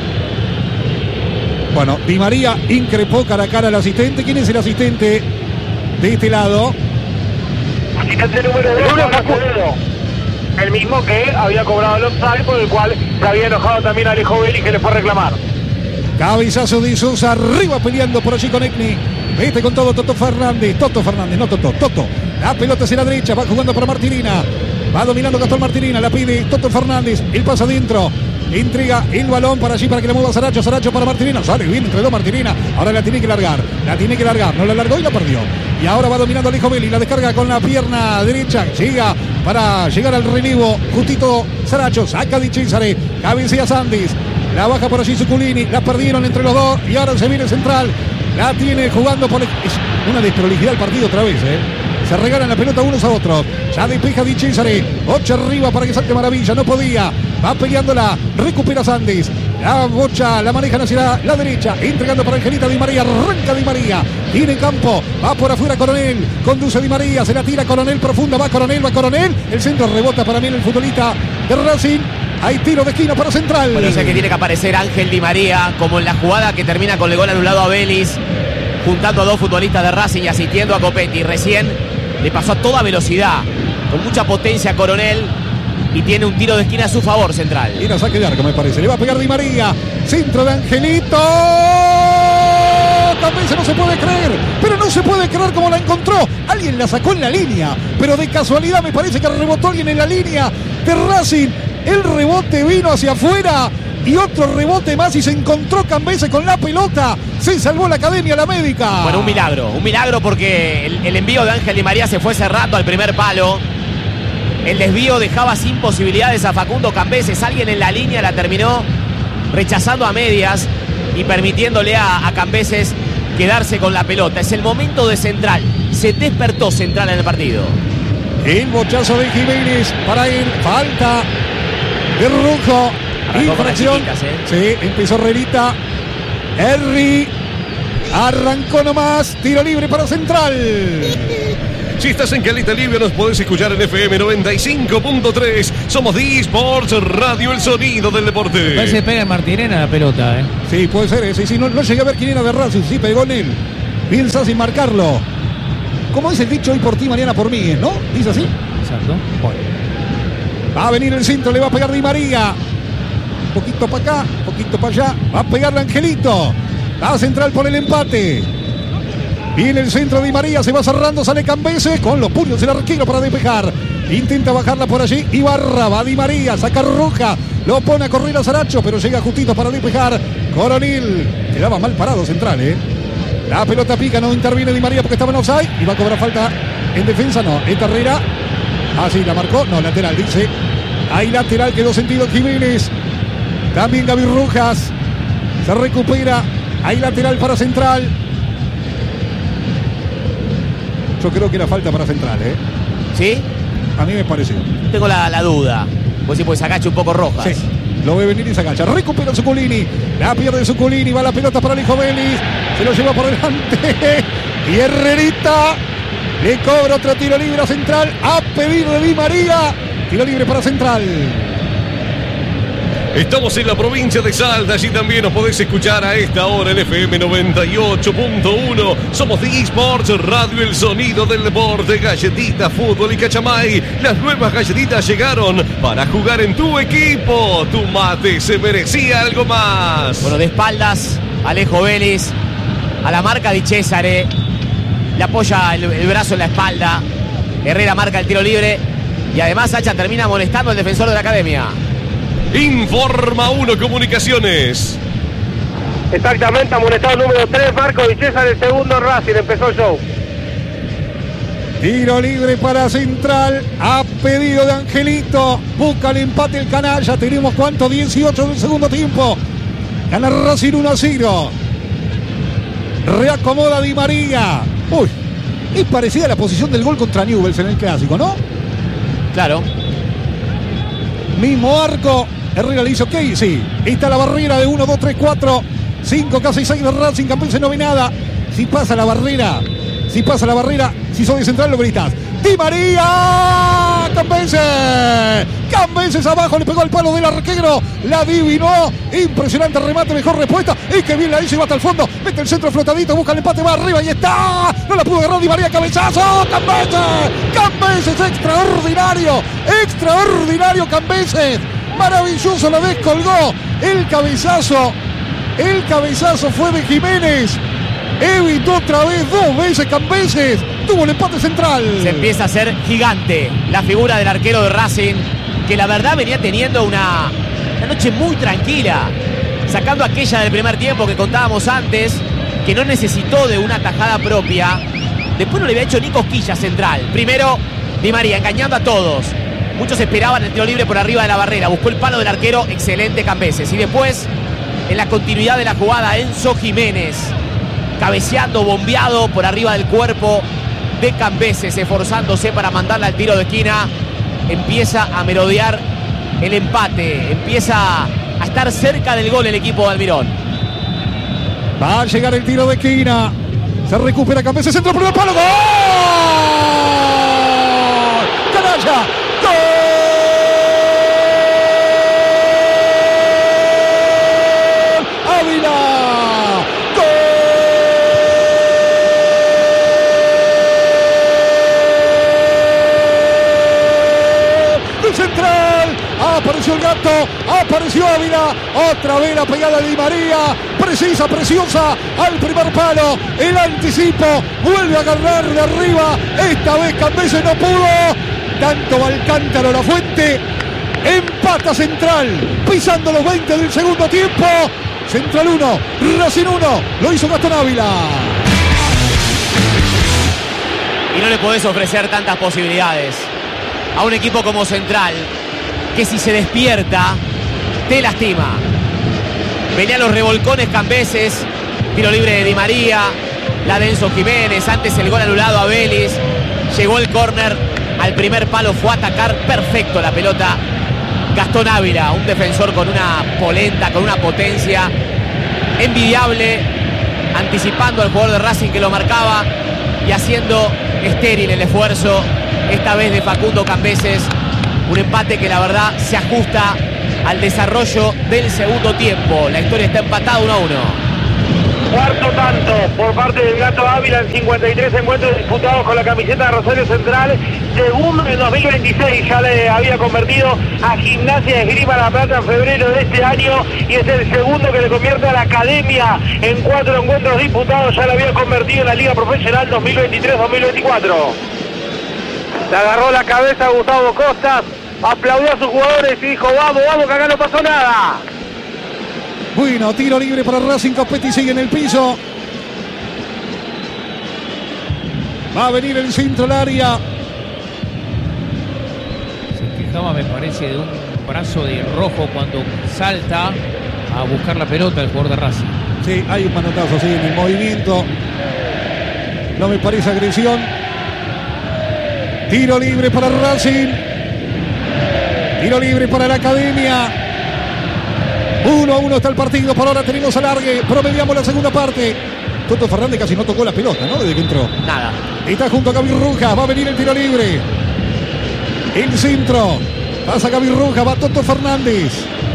Bueno, Di María increpó cara a cara al asistente. ¿Quién es el asistente de este lado? Asistente número dos, el mismo que había cobrado el offside, por el cual se había enojado también Alejo Vélez, que le fue a reclamar. Cabezazo de Sousa, arriba peleando por allí con Egni. Vete con todo Toto Fernández. Toto Fernández, no Toto, Toto. La pelota hacia la derecha, va jugando para Martirina. Va dominando Gastón Martirina, la pide Toto Fernández. Él pasa adentro. Entrega el balón para allí para que le mueva Saracho. Saracho para Martirina. Sale bien entre dos Martirina. Ahora la tiene que largar. La tiene que largar. No la largó y la perdió. Y ahora va dominando Alejo Vélez. La descarga con la pierna derecha. Llega para llegar al relevo. Justito Saracho. Saca Di Cesare. Cabecea Sandis. La baja por allí Zuculini. La perdieron entre los dos. Y ahora se viene el central. La tiene jugando por... Es una desprolijidad el partido otra vez, ¿eh? Se regalan la pelota unos a otros. Ya despeja Di Cesare. Ocho arriba para que salte Maravilla. No podía. Va peleándola. Recupera Sandis. La bocha la manejan hacia la, la derecha. Entregando para Angelita Di María. Arranca Di María. Tiene campo. Va por afuera Coronel. Conduce Di María. Se la tira Coronel profunda. Va Coronel. Va Coronel. El centro rebota para mí el futbolista de Racing. Hay tiro de esquina para Central. Bueno, o sea que tiene que aparecer Ángel Di María, como en la jugada que termina con el gol anulado a Vélez, juntando a dos futbolistas de Racing y asistiendo a Copetti. Recién le pasó a toda velocidad, con mucha potencia a Coronel, y tiene un tiro de esquina a su favor, Central. Y la saque de arco, me parece. Le va a pegar Di María. Centro de Angelito. También se no se puede creer. Pero no se puede creer como la encontró. Alguien la sacó en la línea. Pero de casualidad me parece que rebotó alguien en la línea de Racing. El rebote vino hacia afuera. Y otro rebote más y se encontró Cambeses con la pelota. Se salvó la Academia, la médica. Bueno, un milagro. Un milagro porque el, el envío de Ángel Di María se fue hace rato al primer palo. El desvío dejaba sin posibilidades a Facundo Cambeses. Alguien en la línea la terminó rechazando a medias y permitiéndole a, a Cambeses quedarse con la pelota. Es el momento de Central. Se despertó Central en el partido. El bochazo de Jiménez para él. Falta de Rujo. Infracción. ¿eh? Sí, empezó Rerita. Henry arrancó nomás. Tiro libre para Central. Si estás en Caleta Libre, nos podés escuchar en F M noventa y cinco punto tres. Somos D-Sports Radio, el sonido del deporte. Parece que pega en Martirena la pelota, ¿eh? Sí, puede ser. ¿eh? Sí, sí, no, no llegué a ver quién era de Racing. Sí, pegó en él. Piensa sin marcarlo. Como dice el dicho, hoy por ti, mañana por mí, ¿no? ¿Dice así? Exacto. Bueno. Va a venir el centro, le va a pegar Di María. Un poquito para acá, un poquito para allá. Va a pegarle Angelito. Va a central por el empate. Viene el centro de Di María, se va cerrando, sale Cambeses con los puños el arquero para despejar. Intenta bajarla por allí. Ibarra, va Di María, saca Roja. Lo pone a correr a Saracho, pero llega justito para despejar. Coronil. Quedaba mal parado central, ¿eh? La pelota pica, no interviene Di María porque estaba en offside. Y va a cobrar falta en defensa, no. Esta Herrera. Ah, sí, la marcó. No, lateral, dice. Hay lateral, quedó sentido Jiménez. También Gaby Rojas. Se recupera. Hay lateral para Central. Yo creo que era falta para Central, ¿eh? ¿Sí? A mí me pareció. Tengo la, la duda. Pues sí, pues se agacha un poco Rojas. Sí. Lo ve venir y se agacha. Recupera Zuculini. La pierde Zuculini. Va la pelota para el hijo Vélez. Se lo lleva por delante. Y Herrerita le cobra otro tiro libre a Central. A pedido de Di María. Tiro libre para Central. Estamos en la provincia de Salta, allí también nos podés escuchar a esta hora en F M noventa y ocho punto uno. Somos D-Sports Radio, el sonido del deporte, galletitas, fútbol y cachamay. Las nuevas galletitas llegaron para jugar en tu equipo. Tu mate se merecía algo más. Bueno, de espaldas, Alejo Vélez, a la marca de Césare, le apoya el, el brazo en la espalda. Herrera marca el tiro libre y además Hacha termina molestando al defensor de la academia. Informa uno Comunicaciones. Exactamente, amonestado número tres, Marco Di César, el segundo Racing, empezó el show. Tiro libre para Central, a pedido de Angelito, busca el empate el canalla, tenemos cuánto, dieciocho del segundo tiempo. Gana Racing uno a cero. Reacomoda Di María. Uy, es parecida a la posición del gol contra Newell's en el clásico, ¿no? Claro. Mismo arco. Herrera le hizo ok, sí. Está la barrera de uno, dos, tres, cuatro, cinco, casi seis de Racing. Campeón no ve nada. Si pasa la barrera, si pasa la barrera, si sos de Central lo gritas. Di María, Campeses. Campeses abajo, le pegó al palo del arquero. La adivinó. Impresionante remate, mejor respuesta. Y que bien la hizo y va hasta el fondo. Mete el centro flotadito, busca el empate, va arriba y está. No la pudo agarrar Di María, cabezazo. Campeses. Campeses, extraordinario. Extraordinario Campeses. Maravilloso, la descolgó. El cabezazo. El cabezazo fue de Jiménez. Evitó otra vez, dos veces Campeses. Tuvo el empate Central. Se empieza a hacer gigante la figura del arquero de Racing, que la verdad venía teniendo una, una noche muy tranquila, sacando aquella del primer tiempo que contábamos antes, que no necesitó de una tajada propia. Después no le había hecho ni cosquillas Central. Primero Di María engañando a todos. Muchos esperaban el tiro libre por arriba de la barrera. Buscó el palo del arquero, excelente Campeses. Y después, en la continuidad de la jugada, Enzo Jiménez cabeceando, bombeado por arriba del cuerpo de Campeses, esforzándose para mandarla al tiro de esquina. Empieza a merodear el empate, empieza a estar cerca del gol el equipo de Almirón. Va a llegar el tiro de esquina. Se recupera Campeses, centro por el palo. ¡Gol! ¡Canalla! ¡Gol! ¡Ávila! Central, apareció el gato, apareció Ávila, otra vez la pegada de Di María, precisa, preciosa, al primer palo, el anticipo, vuelve a agarrar de arriba, esta vez Campeses no pudo, tanto Alcántara La Fuente, empata Central, pisando los veinte del segundo tiempo, Central uno, Racing uno, lo hizo Gastón Ávila. Y no le podés ofrecer tantas posibilidades a un equipo como Central, que si se despierta, te lastima. Venía los revolcones Campeses, tiro libre de Di María, la de Enzo Jiménez, antes el gol anulado a Vélez, llegó el córner, al primer palo fue a atacar perfecto la pelota Gastón Ávila, un defensor con una polenta, con una potencia envidiable, anticipando al jugador de Racing que lo marcaba, y haciendo estéril el esfuerzo, esta vez de Facundo Cambeses. Un empate que la verdad se ajusta al desarrollo del segundo tiempo. La historia está empatada uno a uno. Cuarto tanto por parte del Gato Ávila en cincuenta y tres encuentros disputados con la camiseta de Rosario Central. Segundo en dos mil veintiséis, ya le había convertido a Gimnasia de Esgrima La Plata en febrero de este año, y es el segundo que le convierte a la Academia en cuatro encuentros disputados. Ya le había convertido en la Liga Profesional dos mil veintitrés dos mil veinticuatro. Le agarró la cabeza a Gustavo Costas, aplaudió a sus jugadores y dijo: vamos, vamos, que acá no pasó nada. Bueno, tiro libre para Racing. Copetti sigue en el piso. Va a venir el centro al área. Se quejaba, me parece, de un brazo de Rojo cuando salta a buscar la pelota el jugador de Racing. Sí, hay un manotazo, sí, en el movimiento. No me parece agresión. Tiro libre para Racing. Tiro libre para la Academia. uno a uno está el partido. Por ahora tenemos alargue. Promediamos la segunda parte. Toto Fernández casi no tocó la pelota, ¿no? Desde que entró. Nada. Está junto a Gaby Rujas. Va a venir el tiro libre. El centro. Pasa Gaby Rujas. Va Toto Fernández.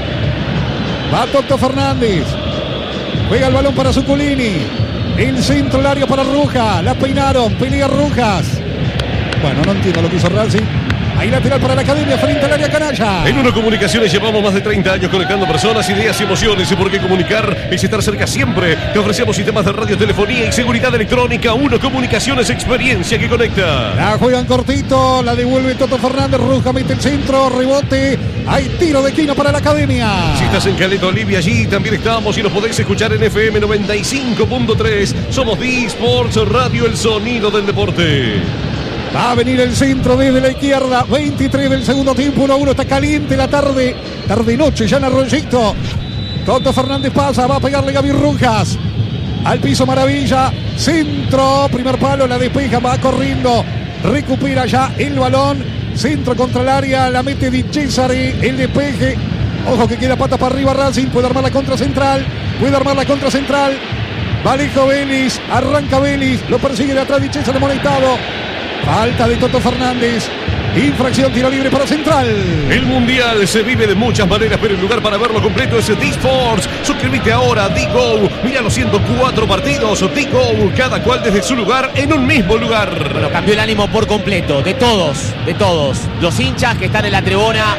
Va Toto Fernández. Juega el balón para Zuculini. El centro, el área para Rujas. La peinaron. Pelea Rujas. Bueno, no entiendo lo que hizo Racing. Ahí lateral para la Academia frente al área canalla. En Uno Comunicaciones llevamos más de treinta años conectando personas, ideas y emociones. Y porque comunicar es estar cerca siempre. Te ofrecemos sistemas de radio, telefonía y seguridad electrónica. Uno Comunicaciones, experiencia que conecta. La juegan cortito, la devuelve Toto Fernández. Ruja mete el centro, rebote. Hay tiro de esquina para la Academia. Si estás en Caleta Olivia, allí también estamos y nos podéis escuchar en F M noventa y cinco punto tres. Somos D-Sports Radio, el sonido del deporte. Va a venir el centro desde la izquierda. veintitrés del segundo tiempo. uno a uno. Está caliente la tarde. Tarde-noche ya en Arroyito. Toto Fernández pasa. Va a pegarle Gaby Rujas. Al piso Maravilla. Centro. Primer palo. La despeja. Va corriendo. Recupera ya el balón. Centro contra el área. La mete Di Cesare. El despeje. Ojo que queda pata para arriba Racing. Puede armar la contra central. Puede armar la contra central. Valejo Vélez. Arranca Vélez. Lo persigue de atrás Di Cesare amonestado. Falta de Toto Fernández. Infracción, tiro libre para Central. El Mundial se vive de muchas maneras, pero el lugar para verlo completo es D-Sports. Suscríbete ahora a D-Go. Mira los ciento cuatro partidos. D-Go, cada cual desde su lugar en un mismo lugar. Bueno, cambió el ánimo por completo. De todos, de todos. Los hinchas que están en la tribuna,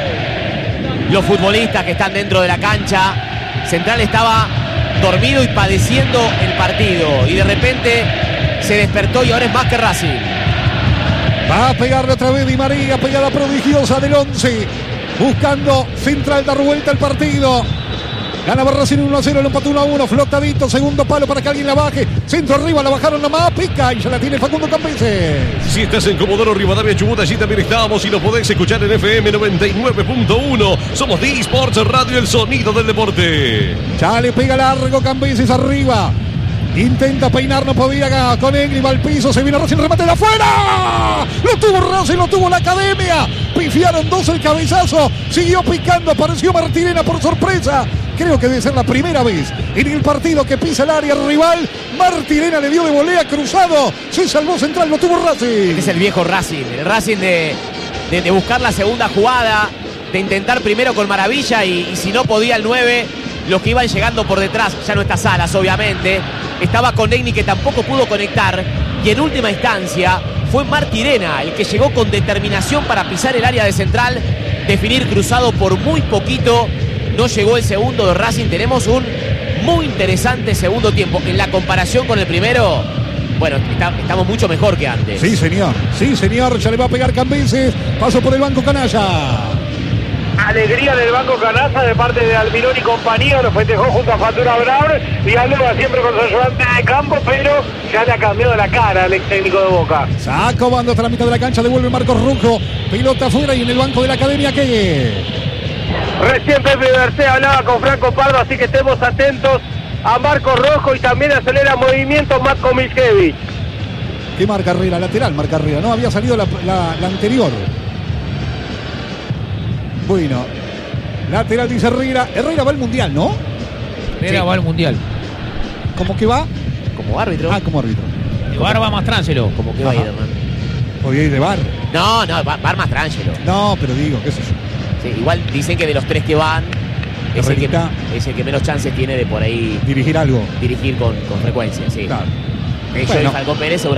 los futbolistas que están dentro de la cancha. Central estaba dormido y padeciendo el partido. Y de repente se despertó y ahora es más que Racing. Va a pegarle otra vez Di María, pegada prodigiosa del once. Buscando Central dar vuelta al partido. Gana Racing uno a cero, lo empató uno a uno. Flotadito, segundo palo para que alguien la baje. Centro arriba, la bajaron nomás. Pica y ya la tiene Facundo Cambeses. Si estás en Comodoro Rivadavia, Chubut, allí también estamos y nos podéis escuchar en F M noventa y nueve punto uno. Somos D-Sports Radio, el sonido del deporte. Ya le pega largo Cambeses arriba. Intenta peinar, no podía con Egli, va al piso, se viene Racing, remate de afuera. Lo tuvo Racing, lo tuvo la Academia. Pifiaron dos el cabezazo, siguió picando, apareció Martirena por sorpresa. Creo que debe ser la primera vez en el partido que pisa el área rival. Martirena le dio de volea cruzado, se salvó Central, lo tuvo Racing. Este es el viejo Racing, el Racing de, de, de buscar la segunda jugada, de intentar primero con Maravilla y, y si no podía el nueve, los que iban llegando por detrás, ya no está Salas obviamente. Estaba con Egni que tampoco pudo conectar y en última instancia fue Martirena el que llegó con determinación para pisar el área de Central, definir cruzado por muy poquito. No llegó el segundo de Racing. Tenemos un muy interesante segundo tiempo. En la comparación con el primero, bueno, está, estamos mucho mejor que antes. Sí, señor. Sí, señor. Ya le va a pegar Cambeses. Paso por el banco canalla. Alegría del banco Canassa de parte de Almirón y compañía, lo festejó junto a Fatura Brown y Alba siempre con su ayudante de campo, pero ya le ha cambiado la cara al ex técnico de Boca. Saco bando hasta la mitad de la cancha, devuelve Marcos Rujo, pelota afuera y en el banco de la Academia que recién Pepe Bercé hablaba con Franco Pardo, así que estemos atentos a Marcos Rojo y también acelera movimiento Matko Milkevich. ¿Qué marca Herrera? Lateral marca Herrera, no había salido la, la, la anterior. Bueno, lateral dice Herrera. Herrera va al Mundial, ¿no? Herrera sí. va al Mundial. ¿Cómo que va? Como árbitro. Ah, como árbitro. Bar va Mastrangelo. Como que va a ir, hermano. Podía ir de Bar. No, no, va, va Mastrangelo. No, pero digo, qué sé yo. Sí, igual dicen que de los tres que van, es el que, Herrerita. es el que menos chances tiene de por ahí Dirigir algo. dirigir con, con frecuencia, sí. Claro. Eh, yo Bueno. y Falcón Pérez seguramente